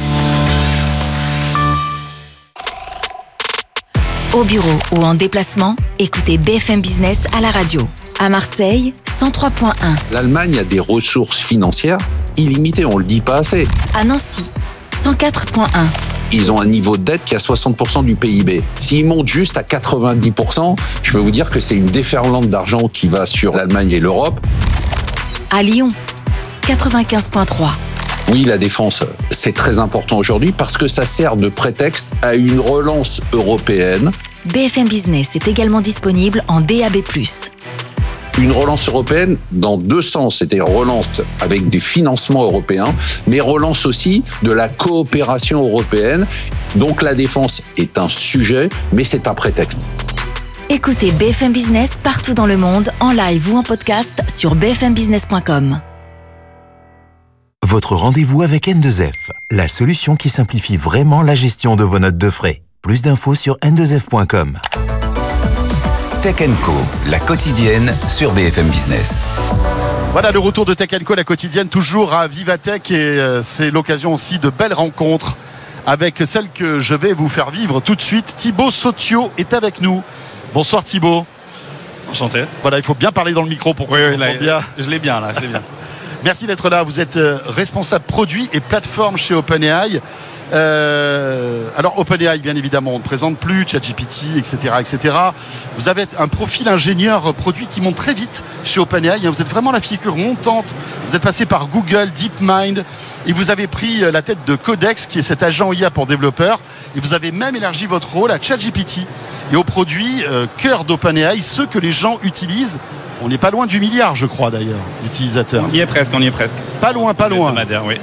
Au bureau ou en déplacement, écoutez BFM Business à la radio. À Marseille, 103.1. L'Allemagne a des ressources financières illimitées, on le dit pas assez. À Nancy, 104.1. Ils ont un niveau de dette qui est à 60% du PIB. S'ils montent juste à 90%, je peux vous dire que c'est une déferlante d'argent qui va sur l'Allemagne et l'Europe. À Lyon, 95.3. Oui, la défense, c'est très important aujourd'hui parce que ça sert de prétexte à une relance européenne. BFM Business est également disponible en DAB+. Une relance européenne dans deux sens, c'est-à-dire relance avec des financements européens, mais relance aussi de la coopération européenne. Donc la défense est un sujet, mais c'est un prétexte. Écoutez BFM Business partout dans le monde, en live ou en podcast sur bfmbusiness.com. Votre rendez-vous avec N2F, la solution qui simplifie vraiment la gestion de vos notes de frais. Plus d'infos sur n2f.com. Tech & Co, la quotidienne sur BFM Business. Voilà le retour de Tech & Co, la quotidienne, toujours à Vivatech, et c'est l'occasion aussi de belles rencontres avec celle que je vais vous faire vivre tout de suite. Thibaut Sautio est avec nous. Bonsoir Thibaut. Enchanté. Voilà, il faut bien parler dans le micro pour qu'on entende bien. Je l'ai bien là, je l'ai bien. Merci d'être là. Vous êtes responsable produit et plateforme chez OpenAI. Alors OpenAI, bien évidemment, on ne présente plus, ChatGPT, etc. Vous avez un profil ingénieur produit qui monte très vite chez OpenAI. Vous êtes vraiment la figure montante. Vous êtes passé par Google, DeepMind, et vous avez pris la tête de Codex, qui est cet agent IA pour développeurs. Et vous avez même élargi votre rôle à ChatGPT et aux produits cœur d'OpenAI, ceux que les gens utilisent. On n'est pas loin du milliard, je crois, d'ailleurs, d'utilisateurs. On y est presque. Pas loin. Oui.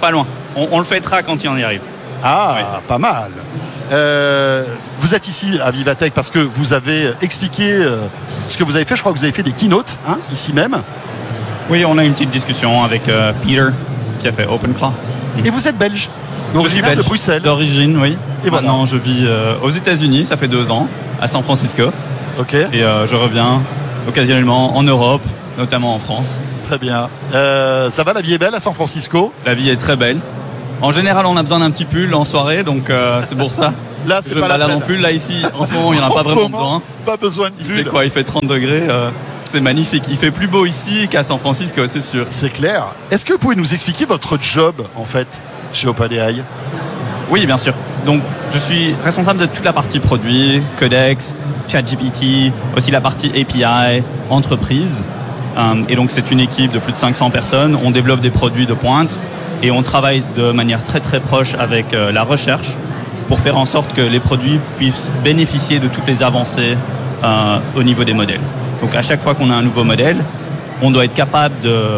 Pas loin. On le fêtera quand il en y arrive. Ah, oui. Pas mal. Vous êtes ici à Vivatech parce que vous avez expliqué ce que vous avez fait. Je crois que vous avez fait des keynotes ici même. Oui, on a eu une petite discussion avec Peter qui a fait OpenClaw. Et vous êtes belge? Je suis belge, de Bruxelles. D'origine, oui. Et maintenant, je vis aux États-Unis, ça fait 2 ans, à San Francisco. Ok. Et je reviens occasionnellement en Europe, notamment en France. Très bien. Ça va, la vie est belle à San Francisco? La vie est très belle. En général, on a besoin d'un petit pull en soirée, donc c'est pour ça. Là, c'est je pas me balade la en peine. pull. Là, ici, en ce moment, il n'y en a pas vraiment besoin. Pas besoin de pull. C'est quoi? Il fait 30 degrés. C'est magnifique. Il fait plus beau ici qu'à San Francisco, c'est sûr. C'est clair. Est-ce que vous pouvez nous expliquer votre job, en fait, chez OpenAI? Oui, bien sûr. Donc, je suis responsable de toute la partie produit, Codex, ChatGPT, aussi la partie API, entreprise. Et donc, c'est une équipe de plus de 500 personnes. On développe des produits de pointe et on travaille de manière très, très proche avec la recherche pour faire en sorte que les produits puissent bénéficier de toutes les avancées au niveau des modèles. Donc, à chaque fois qu'on a un nouveau modèle, on doit être capable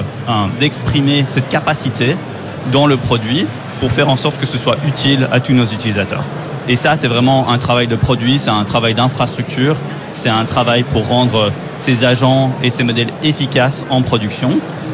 d'exprimer cette capacité dans le produit pour faire en sorte que ce soit utile à tous nos utilisateurs. Et ça, c'est vraiment un travail de produit, c'est un travail d'infrastructure, c'est un travail pour rendre ces agents et ces modèles efficaces en production,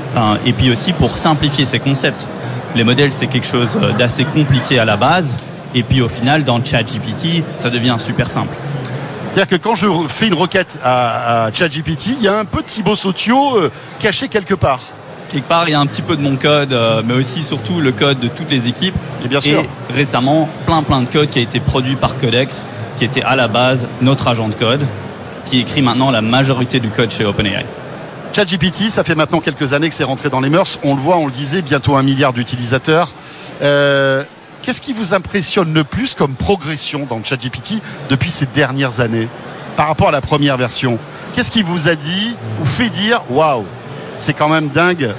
et puis aussi pour simplifier ces concepts. Les modèles, c'est quelque chose d'assez compliqué à la base, et puis au final, dans ChatGPT, ça devient super simple. C'est-à-dire que quand je fais une requête à ChatGPT, il y a un peu de Thibaut Sautio caché quelque part. Quelque part, il y a un petit peu de mon code, mais aussi surtout le code de toutes les équipes. Et bien sûr. Et récemment, plein de code qui a été produit par Codex, qui était à la base notre agent de code, qui écrit maintenant la majorité du code chez OpenAI. ChatGPT, ça fait maintenant quelques années que c'est rentré dans les mœurs. On le voit, on le disait, bientôt 1 milliard d'utilisateurs. Qu'est-ce qui vous impressionne le plus comme progression dans ChatGPT depuis ces dernières années par rapport à la première version? Qu'est-ce qui vous a dit ou fait dire « Waouh, c'est quand même dingue,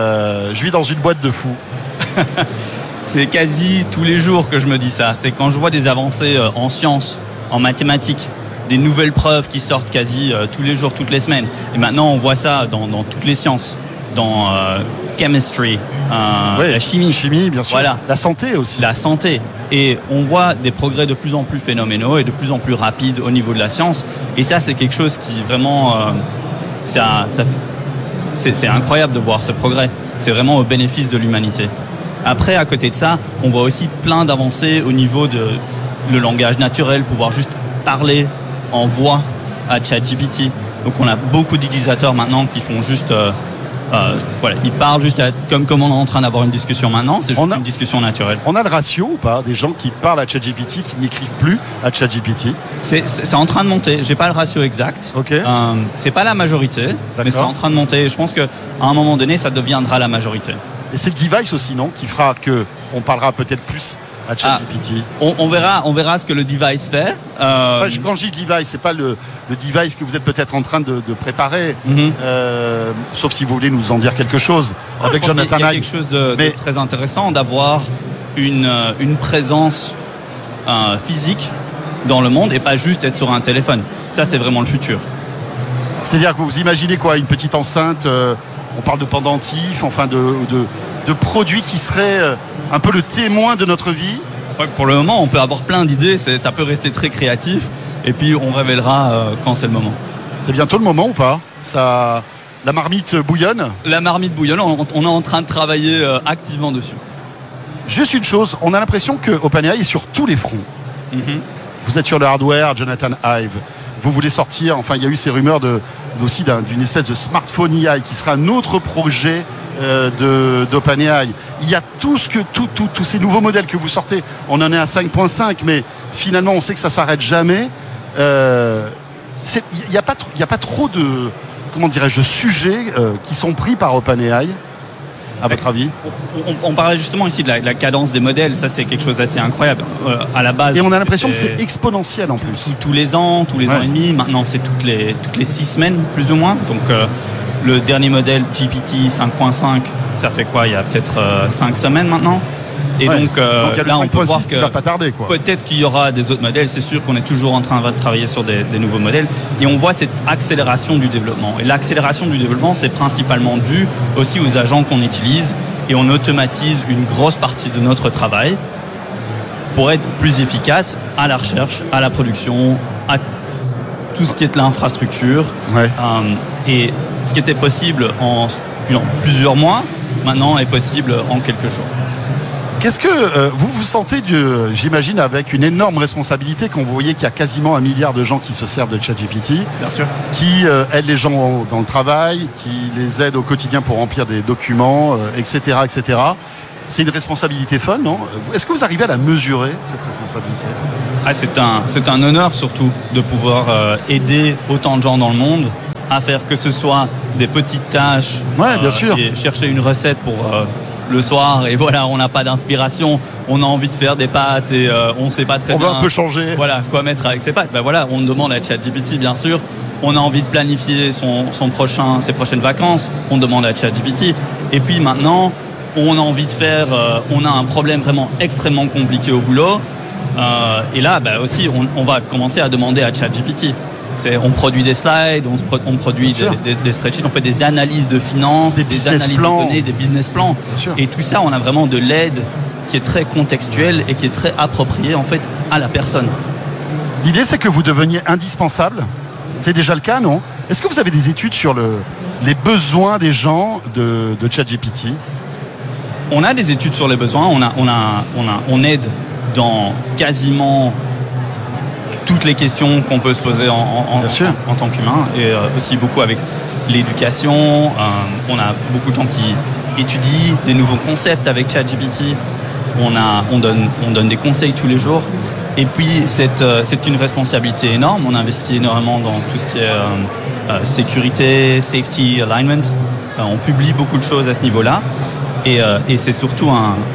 je vis dans une boîte de fous ». C'est quasi tous les jours que je me dis ça. C'est quand je vois des avancées en sciences, en mathématiques, des nouvelles preuves qui sortent quasi tous les jours, toutes les semaines. Et maintenant, on voit ça dans toutes les sciences, dans chemistry, oui, la chimie, bien sûr. Voilà. La santé aussi. La santé. Et on voit des progrès de plus en plus phénoménaux et de plus en plus rapides au niveau de la science. Et ça, c'est quelque chose qui vraiment... c'est incroyable de voir ce progrès. C'est vraiment au bénéfice de l'humanité. Après, à côté de ça, on voit aussi plein d'avancées au niveau de le langage naturel, pouvoir juste parler en voix à ChatGPT. Donc on a beaucoup d'utilisateurs maintenant qui font juste... voilà, ils parlent juste comme on est en train d'avoir une discussion maintenant, c'est juste une discussion naturelle. On a le ratio ou pas des gens qui parlent à ChatGPT, qui n'écrivent plus à ChatGPT? C'est en train de monter, j'ai pas le ratio exact. Okay. C'est pas la majorité, mais c'est en train de monter. Je pense qu'à un moment donné, ça deviendra la majorité. Et c'est le device aussi, non, qui fera qu'on parlera peut-être plus à ChatGPT. On verra ce que le device fait. Quand je dis device, c'est pas le device que vous êtes peut-être en train de préparer, sauf si vous voulez nous en dire quelque chose. Avec Jonathan Ive. Il y a quelque chose de très intéressant d'avoir une présence physique dans le monde et pas juste être sur un téléphone. Ça, c'est vraiment le futur. C'est-à-dire que vous imaginez quoi, une petite enceinte, on parle de pendentifs, enfin de produits qui seraient un peu le témoin de notre vie. Pour le moment, on peut avoir plein d'idées, ça peut rester très créatif, et puis on révélera quand c'est le moment. C'est bientôt le moment ou pas? La marmite bouillonne? La marmite bouillonne, on est en train de travailler activement dessus. Juste une chose, on a l'impression que OpenAI est sur tous les fronts. Vous êtes sur le hardware, Jonathan Ive. Vous voulez sortir, enfin il y a eu ces rumeurs aussi d'une espèce de smartphone AI qui sera un autre projet d'OpenAI. Il y a tous ces nouveaux modèles que vous sortez. On en est à 5.5, mais finalement on sait que ça s'arrête jamais. Il n'y a pas trop de, comment dirais-je, de sujets qui sont pris par OpenAI, à votre avis? On parlait justement ici de la cadence des modèles, ça c'est quelque chose d'assez incroyable. À la base, et on a l'impression que c'est exponentiel en plus. Tous les ans et demi, maintenant c'est toutes les 6 semaines plus ou moins. Donc le dernier modèle GPT 5.5, ça fait quoi? Il y a peut-être 5 semaines maintenant. Et Ouais. donc là, on peut voir que va pas tarder, quoi. peut-être qu'il y aura des autres modèles. C'est sûr qu'on est toujours en train de travailler sur des nouveaux modèles. Et on voit cette accélération du développement. Et l'accélération du développement, c'est principalement dû aussi aux agents qu'on utilise. Et on automatise une grosse partie de notre travail pour être plus efficace à la recherche, à la production, à tout ce qui est de l'infrastructure. Ouais. Et ce qui était possible en plusieurs mois, maintenant est possible en quelques jours. Qu'est-ce que vous vous sentez, j'imagine, avec une énorme responsabilité quand vous voyez qu'il y a quasiment 1 milliard de gens qui se servent de ChatGPT, Bien sûr. qui aident les gens dans le travail, qui les aident au quotidien pour remplir des documents, etc., etc. C'est une responsabilité folle, non? Est-ce que vous arrivez à la mesurer, cette responsabilité? C'est un honneur surtout de pouvoir aider autant de gens dans le monde à faire que ce soit des petites tâches, bien sûr. Et chercher une recette pour le soir, et voilà, on n'a pas d'inspiration, on a envie de faire des pâtes et on ne sait pas très bien. On va un peu changer. Voilà, quoi mettre avec ses pâtes. Ben voilà, on demande à ChatGPT, bien sûr. On a envie de planifier ses prochaines vacances, on demande à ChatGPT. Et puis maintenant, on a envie de faire, on a un problème vraiment extrêmement compliqué au boulot. Et là, aussi, on va commencer à demander à ChatGPT. On produit des slides, on produit des spreadsheets, on fait des analyses de finances, des analyses de données, des business plans. Et tout ça, on a vraiment de l'aide qui est très contextuelle et qui est très appropriée en fait à la personne. L'idée, c'est que vous deveniez indispensable. C'est déjà le cas, non? Est-ce que vous avez des études sur les besoins des gens de ChatGPT? On a des études sur les besoins. On aide dans quasiment toutes les questions qu'on peut se poser en tant qu'humain, et aussi beaucoup avec l'éducation. On a beaucoup de gens qui étudient des nouveaux concepts avec ChatGPT. On donne des conseils tous les jours. Et puis c'est une responsabilité énorme. On investit énormément dans tout ce qui est sécurité, safety, alignment. On publie beaucoup de choses à ce niveau-là. Et c'est surtout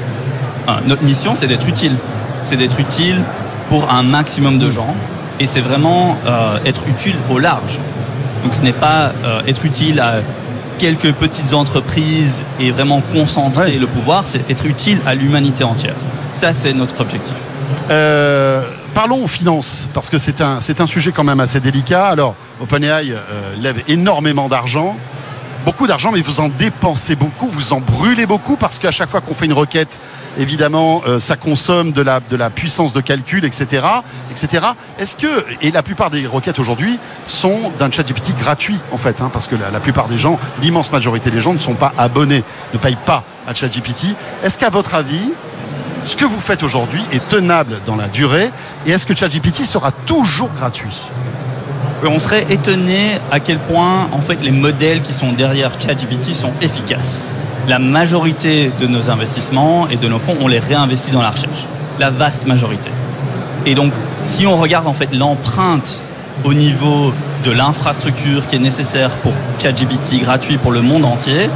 notre mission, c'est d'être utile. C'est d'être utile pour un maximum de gens, et c'est vraiment être utile au large. Donc ce n'est pas être utile à quelques petites entreprises et vraiment concentrer le pouvoir, c'est être utile à l'humanité entière. Ça, c'est notre objectif. Parlons finances, parce que c'est un sujet quand même assez délicat. Alors, OpenAI lève énormément d'argent. Beaucoup d'argent, mais vous en dépensez beaucoup, vous en brûlez beaucoup, parce qu'à chaque fois qu'on fait une requête, évidemment, ça consomme de la puissance de calcul, etc., etc. Est-ce que, et la plupart des requêtes aujourd'hui sont d'un ChatGPT gratuit, en fait, parce que la plupart des gens, l'immense majorité des gens ne sont pas abonnés, ne payent pas à ChatGPT. Est-ce qu'à votre avis, ce que vous faites aujourd'hui est tenable dans la durée, et est-ce que ChatGPT sera toujours gratuit? On serait étonné à quel point en fait les modèles qui sont derrière ChatGPT sont efficaces. La majorité de nos investissements et de nos fonds, on les réinvestit dans la recherche. La vaste majorité. Et donc, si on regarde en fait l'empreinte au niveau de l'infrastructure qui est nécessaire pour ChatGPT gratuit pour le monde entier,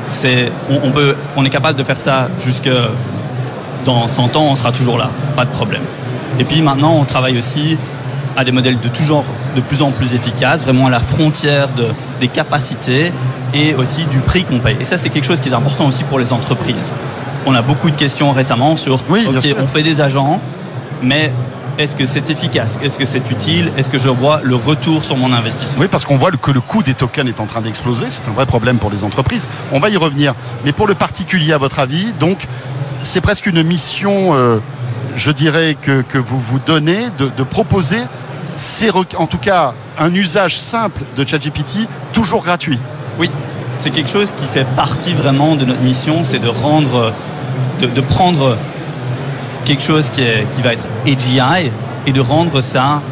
on est capable de faire ça jusque dans 100 ans, on sera toujours là, pas de problème. Et puis maintenant, on travaille aussi à des modèles de plus en plus efficaces, vraiment à la frontière des capacités et aussi du prix qu'on paye. Et ça, c'est quelque chose qui est important aussi pour les entreprises. On a beaucoup de questions récemment sur, on fait des agents, mais est-ce que c'est efficace? Est-ce que c'est utile? Est-ce que je vois le retour sur mon investissement? Oui, parce qu'on voit que le coût des tokens est en train d'exploser. C'est un vrai problème pour les entreprises. On va y revenir. Mais pour le particulier, à votre avis, donc, c'est presque une mission, je dirais, que vous vous donnez de proposer, en tout cas, un usage simple de ChatGPT, toujours gratuit. Oui, c'est quelque chose qui fait partie vraiment de notre mission, c'est de prendre quelque chose qui va être AGI et de rendre ça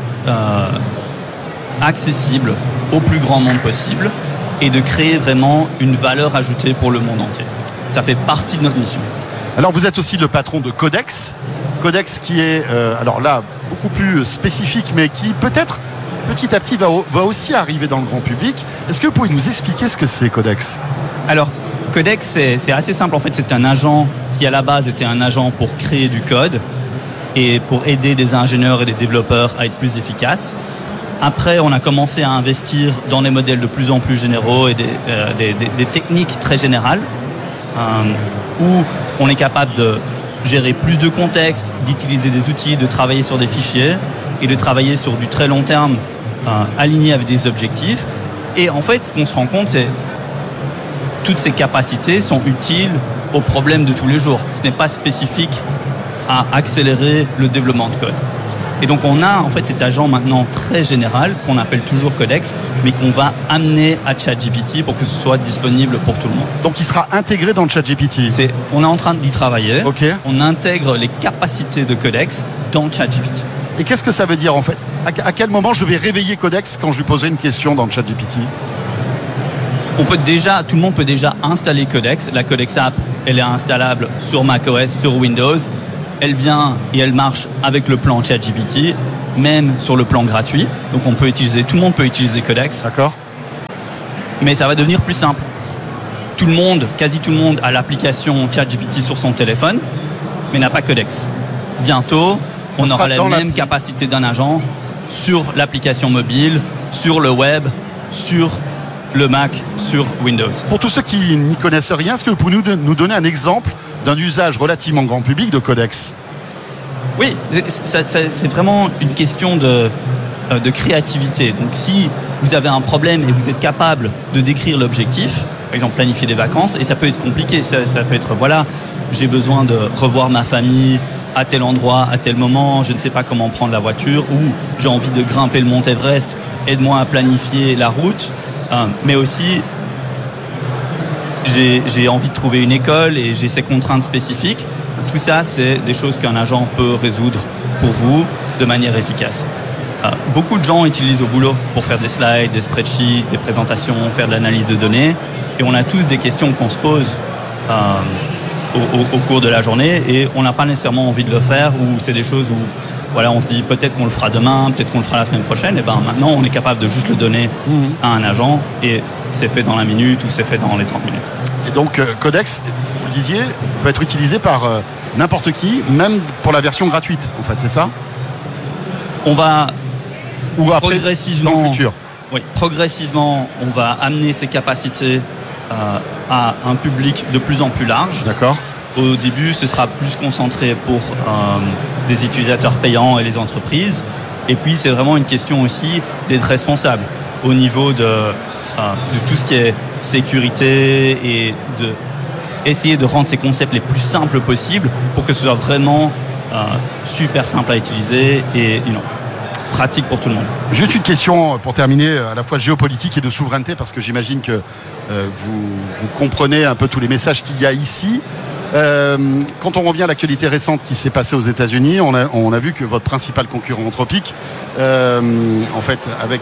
accessible au plus grand nombre possible et de créer vraiment une valeur ajoutée pour le monde entier. Ça fait partie de notre mission. Alors vous êtes aussi le patron de Codex. Codex qui est, alors là, beaucoup plus spécifique, mais qui peut-être petit à petit va aussi arriver dans le grand public. Est-ce que vous pouvez nous expliquer ce que c'est Codex? Alors Codex, c'est assez simple. En fait, c'est un agent qui à la base était un agent pour créer du code et pour aider des ingénieurs et des développeurs à être plus efficaces. Après, on a commencé à investir dans des modèles de plus en plus généraux et des techniques très générales où on est capable de gérer plus de contexte, d'utiliser des outils, de travailler sur des fichiers et de travailler sur du très long terme aligné avec des objectifs. Et en fait, ce qu'on se rend compte, c'est que toutes ces capacités sont utiles aux problèmes de tous les jours. Ce n'est pas spécifique à accélérer le développement de code. Et donc on a en fait cet agent maintenant très général qu'on appelle toujours Codex, mais qu'on va amener à ChatGPT pour que ce soit disponible pour tout le monde. Donc il sera intégré dans le ChatGPT. On est en train d'y travailler. Okay. On intègre les capacités de Codex dans ChatGPT. Et qu'est-ce que ça veut dire en fait ? À quel moment je vais réveiller Codex quand je lui poserai une question dans le ChatGPT ? Tout le monde peut déjà installer Codex. La Codex app, elle est installable sur macOS, sur Windows. Elle vient et elle marche avec le plan ChatGPT, même sur le plan gratuit. Donc tout le monde peut utiliser Codex. D'accord. Mais ça va devenir plus simple. Quasi tout le monde a l'application ChatGPT sur son téléphone, mais n'a pas Codex. Bientôt, on aura la même capacité d'un agent sur l'application mobile, sur le web, sur le Mac, sur Windows. Pour tous ceux qui n'y connaissent rien, est-ce que vous pouvez nous donner un exemple d'un usage relativement grand public de Codex ? Oui, c'est vraiment une question de créativité. Donc si vous avez un problème et vous êtes capable de décrire l'objectif, par exemple planifier des vacances, et ça peut être compliqué, ça peut être j'ai besoin de revoir ma famille à tel endroit, à tel moment, je ne sais pas comment prendre la voiture, ou j'ai envie de grimper le mont Everest, aide-moi à planifier la route. Mais aussi, j'ai envie de trouver une école et j'ai ces contraintes spécifiques. Tout ça, c'est des choses qu'un agent peut résoudre pour vous de manière efficace. Beaucoup de gens utilisent au boulot pour faire des slides, des spreadsheets, des présentations, faire de l'analyse de données. Et on a tous des questions qu'on se pose au cours de la journée et on n'a pas nécessairement envie de le faire, ou c'est des choses où on se dit peut-être qu'on le fera demain, peut-être qu'on le fera la semaine prochaine. Et maintenant on est capable de juste le donner à un agent et c'est fait dans la minute ou c'est fait dans les 30 minutes. Et donc Codex, vous le disiez, peut être utilisé par n'importe qui, même pour la version gratuite en fait, c'est ça ? On va progressivement, dans le futur. Oui, progressivement on va amener ces capacités à un public de plus en plus large. D'accord. Au début, ce sera plus concentré pour des utilisateurs payants et les entreprises. Et puis, c'est vraiment une question aussi d'être responsable au niveau de tout ce qui est sécurité et d'essayer de rendre ces concepts les plus simples possibles pour que ce soit vraiment super simple à utiliser et pratique pour tout le monde. Juste une question pour terminer, à la fois géopolitique et de souveraineté, parce que j'imagine que vous comprenez un peu tous les messages qu'il y a ici. Quand on revient à l'actualité récente qui s'est passée aux États-Unis, on a vu que votre principal concurrent Anthropic, en fait, avec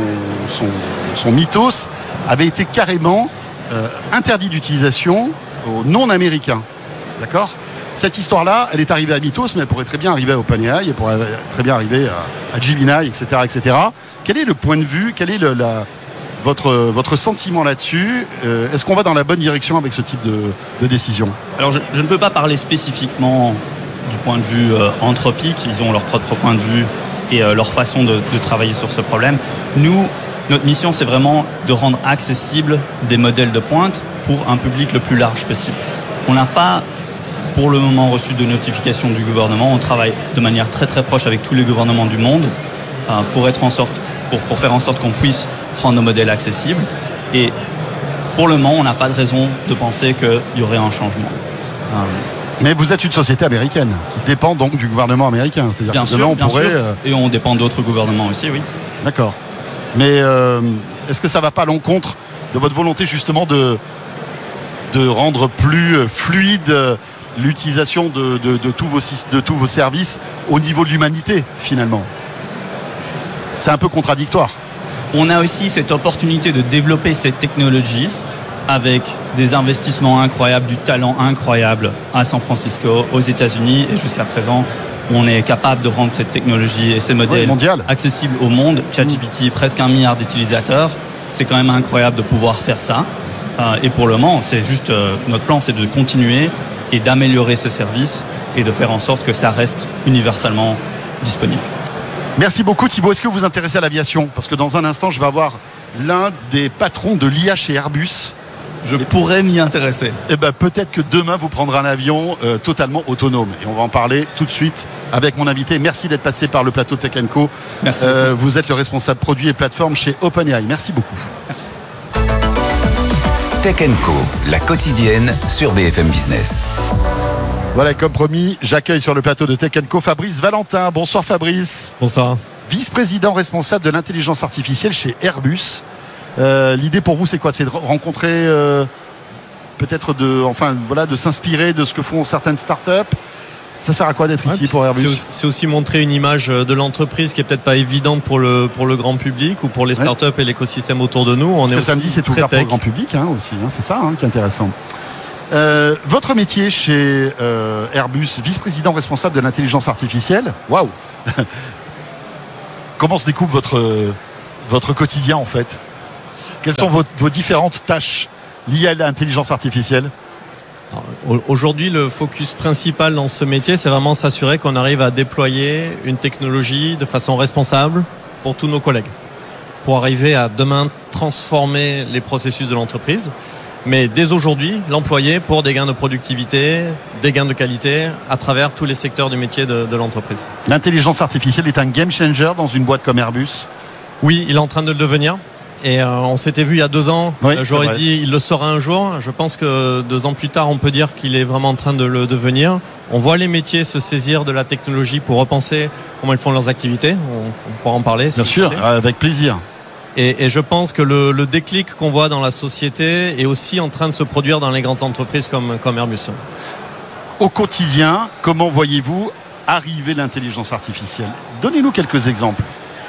son Mythos, avait été carrément interdit d'utilisation aux non-américains. D'accord ? Cette histoire-là, elle est arrivée à Mythos, mais elle pourrait très bien arriver à OpenAI, elle pourrait très bien arriver à Gemini, etc., etc. Quel est le point de vue ? Quel est votre sentiment là-dessus ? Est-ce qu'on va dans la bonne direction avec ce type de décision ? Alors, je ne peux pas parler spécifiquement du point de vue Anthropic. Ils ont leur propre point de vue et leur façon de travailler sur ce problème. Nous, notre mission, c'est vraiment de rendre accessibles des modèles de pointe pour un public le plus large possible. On n'a pas, pour le moment, reçu de notification du gouvernement. On travaille de manière très très proche avec tous les gouvernements du monde pour faire en sorte qu'on puisse rendre nos modèles accessibles. Et pour le moment, on n'a pas de raison de penser qu'il y aurait un changement. Mais vous êtes une société américaine qui dépend donc du gouvernement américain. C'est-à-dire bien que sûr, demain, on bien pourrait. Sûr. Et on dépend d'autres gouvernements aussi, oui. D'accord. Mais est-ce que ça ne va pas à l'encontre de votre volonté justement de rendre plus fluide l'utilisation de tous vos services au niveau de l'humanité, finalement ? C'est un peu contradictoire. On a aussi cette opportunité de développer cette technologie avec des investissements incroyables, du talent incroyable à San Francisco, aux États-Unis, et jusqu'à présent, on est capable de rendre cette technologie et ces modèles accessibles au monde. ChatGPT, presque 1 milliard d'utilisateurs, c'est quand même incroyable de pouvoir faire ça. Et pour le moment, c'est juste notre plan, c'est de continuer et d'améliorer ce service et de faire en sorte que ça reste universellement disponible. Merci beaucoup Thibaut. Est-ce que vous vous intéressez à l'aviation ? Parce que dans un instant, je vais avoir l'un des patrons de l'IA chez Airbus Je pourrais m'y intéresser. Eh ben, peut-être que demain, vous prendrez un avion totalement autonome. Et on va en parler tout de suite avec mon invité. Merci d'être passé par le plateau Tech & Co. Merci. Vous êtes le responsable produit et plateforme chez OpenAI. Merci beaucoup. Merci. Tech & Co, la quotidienne sur BFM Business. Voilà, comme promis, j'accueille sur le plateau de Tech & Co Fabrice Valentin. Bonsoir Fabrice. Bonsoir. Vice-président responsable de l'intelligence artificielle chez Airbus. L'idée pour vous, c'est quoi? C'est de rencontrer, peut-être de s'inspirer de ce que font certaines startups. Ça sert à quoi d'être ici pour Airbus? C'est aussi montrer une image de l'entreprise qui est peut-être pas évidente pour le grand public ou pour les startups et l'écosystème autour de nous. Parce que samedi, c'est ouvert pour le grand public aussi. C'est ça qui est intéressant. Votre métier chez Airbus, vice-président responsable de l'intelligence artificielle. Waouh. Comment se découpe votre quotidien en fait? Quelles sont vos différentes tâches liées à l'intelligence artificielle? Aujourd'hui, le focus principal dans ce métier, c'est vraiment s'assurer qu'on arrive à déployer une technologie de façon responsable pour tous nos collègues, pour arriver à demain transformer les processus de l'entreprise, mais dès aujourd'hui, l'employer pour des gains de productivité, des gains de qualité à travers tous les secteurs du métier de l'entreprise. L'intelligence artificielle est un game changer dans une boîte comme Airbus? Oui, il est en train de le devenir. Et on s'était vu il y a 2 ans, j'aurais dit il le sera un jour. Je pense que 2 ans plus tard, on peut dire qu'il est vraiment en train de le devenir. On voit les métiers se saisir de la technologie pour repenser comment ils font leurs activités. On pourra en parler. Bien sûr, avec plaisir. Et je pense que le déclic qu'on voit dans la société est aussi en train de se produire dans les grandes entreprises comme Airbus. Au quotidien, comment voyez-vous arriver l'intelligence artificielle? Donnez-nous quelques exemples.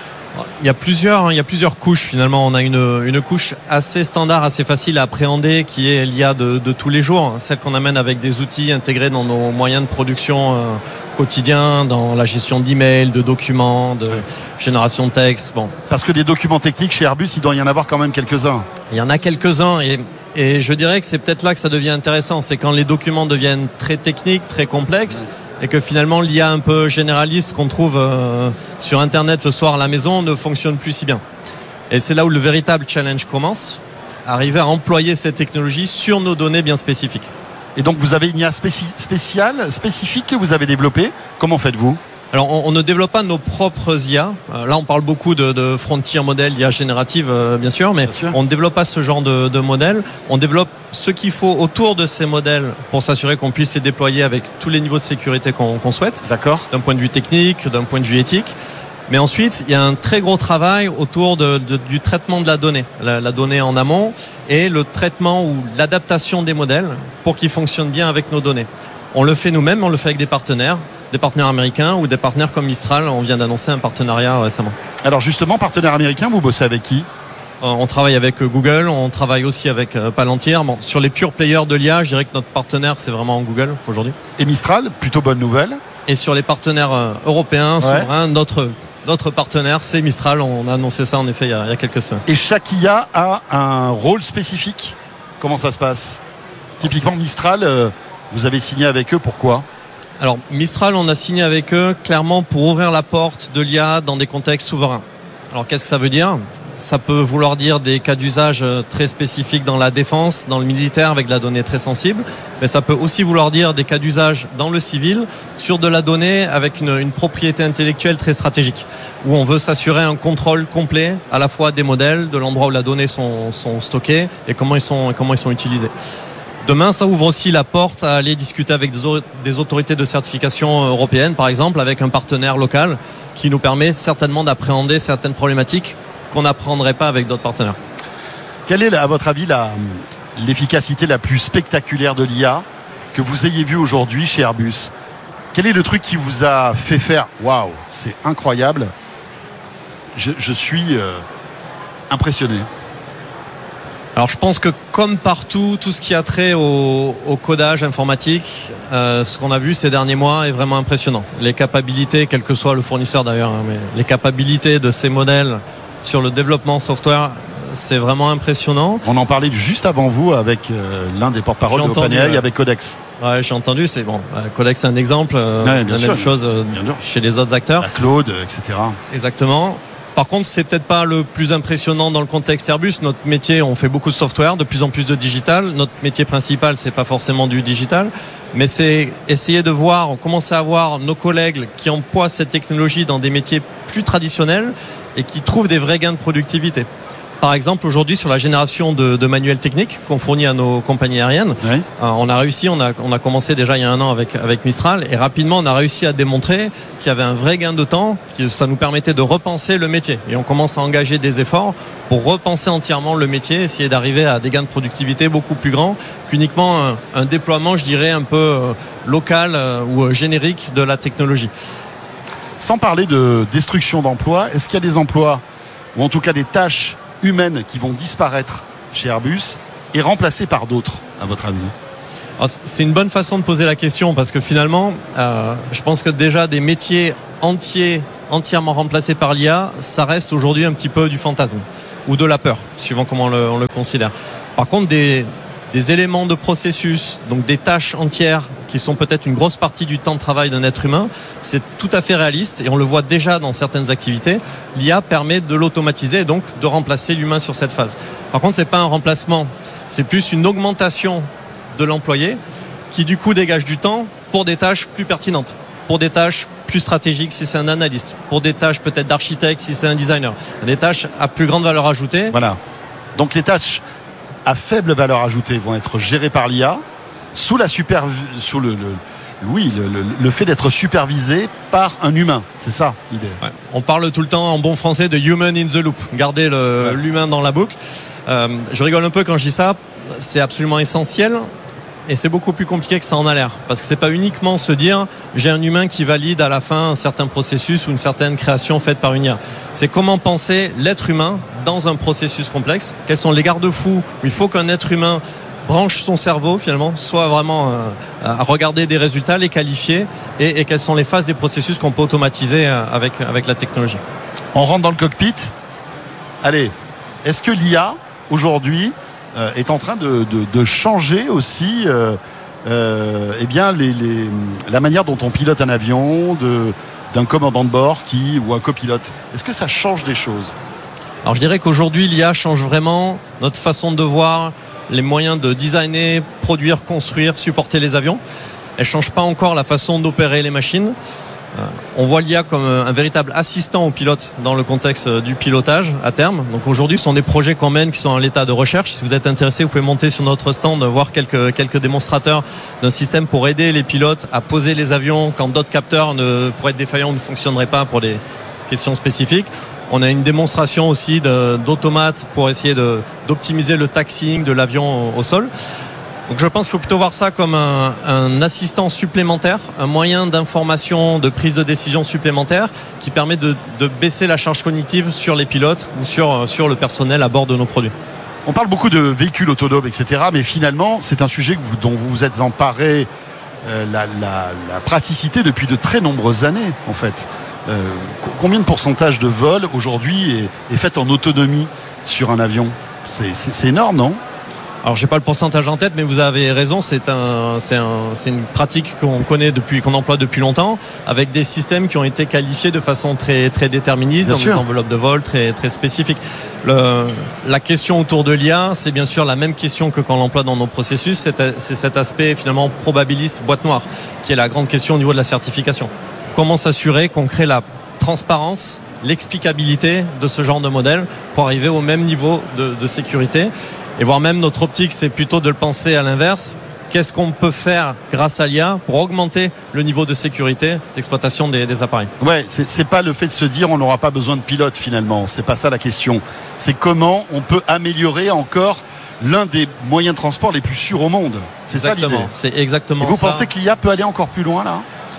Il y a plusieurs couches finalement. On a une couche assez standard, assez facile à appréhender qui est l'IA de tous les jours, celle qu'on amène avec des outils intégrés dans nos moyens de production quotidien, dans la gestion d'emails, de documents, de génération de texte. Bon. Parce que des documents techniques chez Airbus, il doit y en avoir quand même quelques-uns. Il y en a quelques-uns et je dirais que c'est peut-être là que ça devient intéressant. C'est quand les documents deviennent très techniques, très complexes. Et que finalement l'IA un peu généraliste qu'on trouve sur Internet le soir à la maison ne fonctionne plus si bien. Et c'est là où le véritable challenge commence, arriver à employer cette technologie sur nos données bien spécifiques. Et donc vous avez une IA spécifique que vous avez développée. Comment faites-vous? Alors on ne développe pas nos propres IA. Là on parle beaucoup de frontier modèle, IA générative bien sûr, mais on ne développe pas ce genre de modèle. On développe ce qu'il faut autour de ces modèles pour s'assurer qu'on puisse les déployer avec tous les niveaux de sécurité qu'on souhaite. D'accord. D'un point de vue technique, d'un point de vue éthique. Mais ensuite, il y a un très gros travail autour du traitement de la donnée. La donnée en amont et le traitement ou l'adaptation des modèles pour qu'ils fonctionnent bien avec nos données. On le fait nous-mêmes, on le fait avec des partenaires américains ou des partenaires comme Mistral. On vient d'annoncer un partenariat récemment. Alors justement, partenaire américain, vous bossez avec qui? On travaille avec Google, on travaille aussi avec Palantir. Bon, sur les pure players de l'IA, je dirais que notre partenaire, c'est vraiment Google aujourd'hui. Et Mistral, plutôt bonne nouvelle. Et sur les partenaires européens, souverains, notre partenaire, c'est Mistral. On a annoncé ça en effet il y a quelques semaines. Et chaque IA a un rôle spécifique. Comment ça se passe? Typiquement Mistral, vous avez signé avec eux, pourquoi? Alors Mistral, on a signé avec eux clairement pour ouvrir la porte de l'IA dans des contextes souverains. Alors qu'est-ce que ça veut dire? Ça peut vouloir dire des cas d'usage très spécifiques dans la défense, dans le militaire avec de la donnée très sensible, mais ça peut aussi vouloir dire des cas d'usage dans le civil sur de la donnée avec une propriété intellectuelle très stratégique, où on veut s'assurer un contrôle complet à la fois des modèles, de l'endroit où la donnée sont stockées et comment ils sont utilisés. Demain, ça ouvre aussi la porte à aller discuter avec des autorités de certification européennes, par exemple, avec un partenaire local qui nous permet certainement d'appréhender certaines problématiques qu'on n'apprendrait pas avec d'autres partenaires. Quelle est, à votre avis, l'efficacité la plus spectaculaire de l'IA que vous ayez vue aujourd'hui chez Airbus? Quel est le truc qui vous a fait faire « Waouh, c'est incroyable, je suis impressionné ». Alors je pense que comme partout, tout ce qui a trait au codage informatique, ce qu'on a vu ces derniers mois est vraiment impressionnant. Les capacités, quel que soit le fournisseur d'ailleurs, mais les capacités de ces modèles sur le développement software, c'est vraiment impressionnant. On en parlait juste avant vous avec l'un des porte-parole de OpenAI, avec Codex. Ouais, j'ai entendu, c'est bon. Codex, c'est un exemple. La même chose chez les autres acteurs. La Claude, etc. Exactement. Par contre, c'est peut-être pas le plus impressionnant dans le contexte Airbus. Notre métier, on fait beaucoup de software, de plus en plus de digital. Notre métier principal, c'est pas forcément du digital, mais c'est essayer de voir, on commence à voir nos collègues qui emploient cette technologie dans des métiers plus traditionnels et qui trouvent des vrais gains de productivité. Par exemple, aujourd'hui, sur la génération de manuels techniques qu'on fournit à nos compagnies aériennes, oui. On a réussi, on a commencé déjà il y a un an avec Mistral, et rapidement, on a réussi à démontrer qu'il y avait un vrai gain de temps, que ça nous permettait de repenser le métier. Et on commence à engager des efforts pour repenser entièrement le métier, essayer d'arriver à des gains de productivité beaucoup plus grands qu'uniquement un déploiement, je dirais, un peu local ou générique de la technologie. Sans parler de destruction d'emplois, est-ce qu'il y a des emplois, ou en tout cas des tâches humaines qui vont disparaître chez Airbus et remplacées par d'autres, à votre avis? Alors, c'est une bonne façon de poser la question parce que finalement, je pense que déjà des métiers entièrement remplacés par l'IA, ça reste aujourd'hui un petit peu du fantasme ou de la peur, suivant comment on le considère. Par contre, des éléments de processus, donc des tâches entières qui sont peut-être une grosse partie du temps de travail d'un être humain, c'est tout à fait réaliste et on le voit déjà dans certaines activités. L'IA permet de l'automatiser et donc de remplacer l'humain sur cette phase. Par contre, c'est pas un remplacement, c'est plus une augmentation de l'employé qui du coup dégage du temps pour des tâches plus pertinentes, pour des tâches plus stratégiques si c'est un analyste, pour des tâches peut-être d'architecte si c'est un designer, des tâches à plus grande valeur ajoutée. Voilà. Donc les tâches à faible valeur ajoutée vont être gérées par l'IA sous le fait d'être supervisé par un humain. C'est ça l'idée. Ouais. On parle tout le temps en bon français de human in the loop, garder l'humain dans la boucle. Je rigole un peu quand je dis ça, c'est absolument essentiel et c'est beaucoup plus compliqué que ça en a l'air parce que c'est pas uniquement se dire j'ai un humain qui valide à la fin un certain processus ou une certaine création faite par une IA. C'est comment penser l'être humain dans un processus complexe, quels sont les garde-fous où il faut qu'un être humain branche son cerveau finalement, soit vraiment à regarder des résultats, les qualifier et quelles sont les phases des processus qu'on peut automatiser avec la technologie. On rentre dans le cockpit. Allez, est-ce que l'IA aujourd'hui est en train de changer aussi la manière dont on pilote un avion, d'un commandant de bord ou un copilote? Est-ce que ça change des choses? Alors je dirais qu'aujourd'hui l'IA change vraiment notre façon de voir les moyens de designer, produire, construire, supporter les avions. Elle ne change pas encore la façon d'opérer les machines. On voit l'IA comme un véritable assistant au pilote dans le contexte du pilotage à terme. Donc aujourd'hui, ce sont des projets qu'on mène qui sont à l'état de recherche. Si vous êtes intéressé, vous pouvez monter sur notre stand, voir quelques démonstrateurs d'un système pour aider les pilotes à poser les avions quand d'autres capteurs pourraient être défaillants ou ne fonctionneraient pas pour des questions spécifiques. On a une démonstration aussi d'automates pour essayer d'optimiser le taxiing de l'avion au sol. Donc je pense qu'il faut plutôt voir ça comme un assistant supplémentaire, un moyen d'information, de prise de décision supplémentaire qui permet de baisser la charge cognitive sur les pilotes ou sur le personnel à bord de nos produits. On parle beaucoup de véhicules autonomes, etc. Mais finalement, c'est un sujet dont vous vous êtes emparé la praticité depuis de très nombreuses années, en fait. Combien de pourcentage de vol aujourd'hui est fait en autonomie sur un avion? C'est énorme, non? Alors j'ai pas le pourcentage en tête, mais vous avez raison, c'est une pratique qu'on emploie depuis longtemps, avec des systèmes qui ont été qualifiés de façon très, très déterministe, dans des enveloppes de vol très, très spécifiques. La question autour de l'IA, c'est bien sûr la même question que quand on l'emploie dans nos processus, c'est cet aspect finalement probabiliste boîte noire, qui est la grande question au niveau de la certification. Comment s'assurer qu'on crée la transparence, l'explicabilité de ce genre de modèle pour arriver au même niveau de sécurité. Et voire même notre optique, c'est plutôt de le penser à l'inverse. Qu'est-ce qu'on peut faire grâce à l'IA pour augmenter le niveau de sécurité d'exploitation des appareils? Ouais, c'est pas le fait de se dire on n'aura pas besoin de pilote finalement. C'est pas ça la question. C'est comment on peut améliorer encore l'un des moyens de transport les plus sûrs au monde. C'est ça l'idée. C'est exactement ça. Et vous pensez que l'IA peut aller encore plus loin là?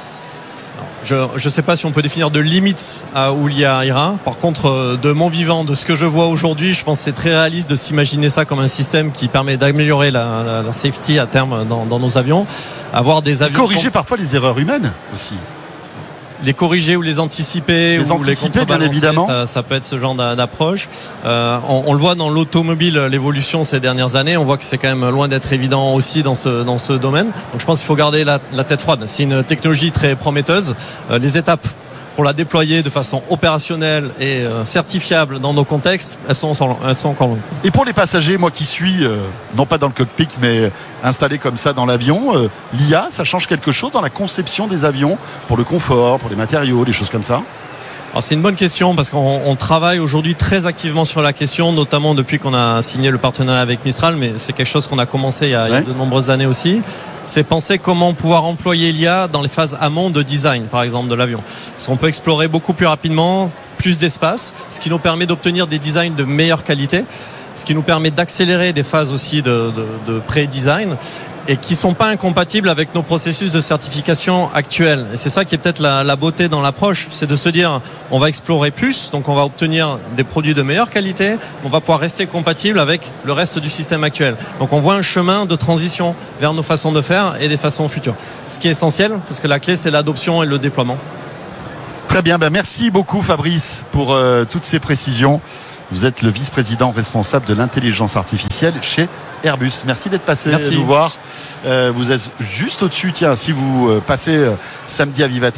Je ne sais pas si on peut définir de limites à où l'IA ira. Par contre, de mon vivant, de ce que je vois aujourd'hui, je pense que c'est très réaliste de s'imaginer ça comme un système qui permet d'améliorer la safety à terme dans nos avions. Avoir des avions corriger parfois les erreurs humaines aussi. Les corriger ou les anticiper ou les contrebalancer, bien évidemment. Ça peut être ce genre d'approche. On le voit dans l'automobile, l'évolution ces dernières années. On voit que c'est quand même loin d'être évident aussi dans ce domaine. Donc je pense qu'il faut garder la tête froide. C'est une technologie très prometteuse. Les étapes pour la déployer de façon opérationnelle et certifiable dans nos contextes, elles sont encore longues. Et pour les passagers, moi qui suis, non pas dans le cockpit, mais installé comme ça dans l'avion, l'IA, ça change quelque chose dans la conception des avions, pour le confort, pour les matériaux, des choses comme ça? Alors c'est une bonne question parce qu'on travaille aujourd'hui très activement sur la question, notamment depuis qu'on a signé le partenariat avec Mistral, mais c'est quelque chose qu'on a commencé il y a de nombreuses années aussi. C'est penser comment pouvoir employer l'IA dans les phases amont de design, par exemple, de l'avion. Parce qu'on peut explorer beaucoup plus rapidement, plus d'espace, ce qui nous permet d'obtenir des designs de meilleure qualité, ce qui nous permet d'accélérer des phases aussi de pré-design, et qui ne sont pas incompatibles avec nos processus de certification actuels. Et c'est ça qui est peut-être la beauté dans l'approche, c'est de se dire on va explorer plus, donc on va obtenir des produits de meilleure qualité, on va pouvoir rester compatible avec le reste du système actuel. Donc on voit un chemin de transition vers nos façons de faire et des façons futures. Ce qui est essentiel, parce que la clé c'est l'adoption et le déploiement. Très bien, merci beaucoup Fabrice pour toutes ces précisions. Vous êtes le vice-président responsable de l'intelligence artificielle chez Airbus. Merci d'être passé nous voir. Vous êtes juste au-dessus. Tiens, si vous passez samedi à Vivatech,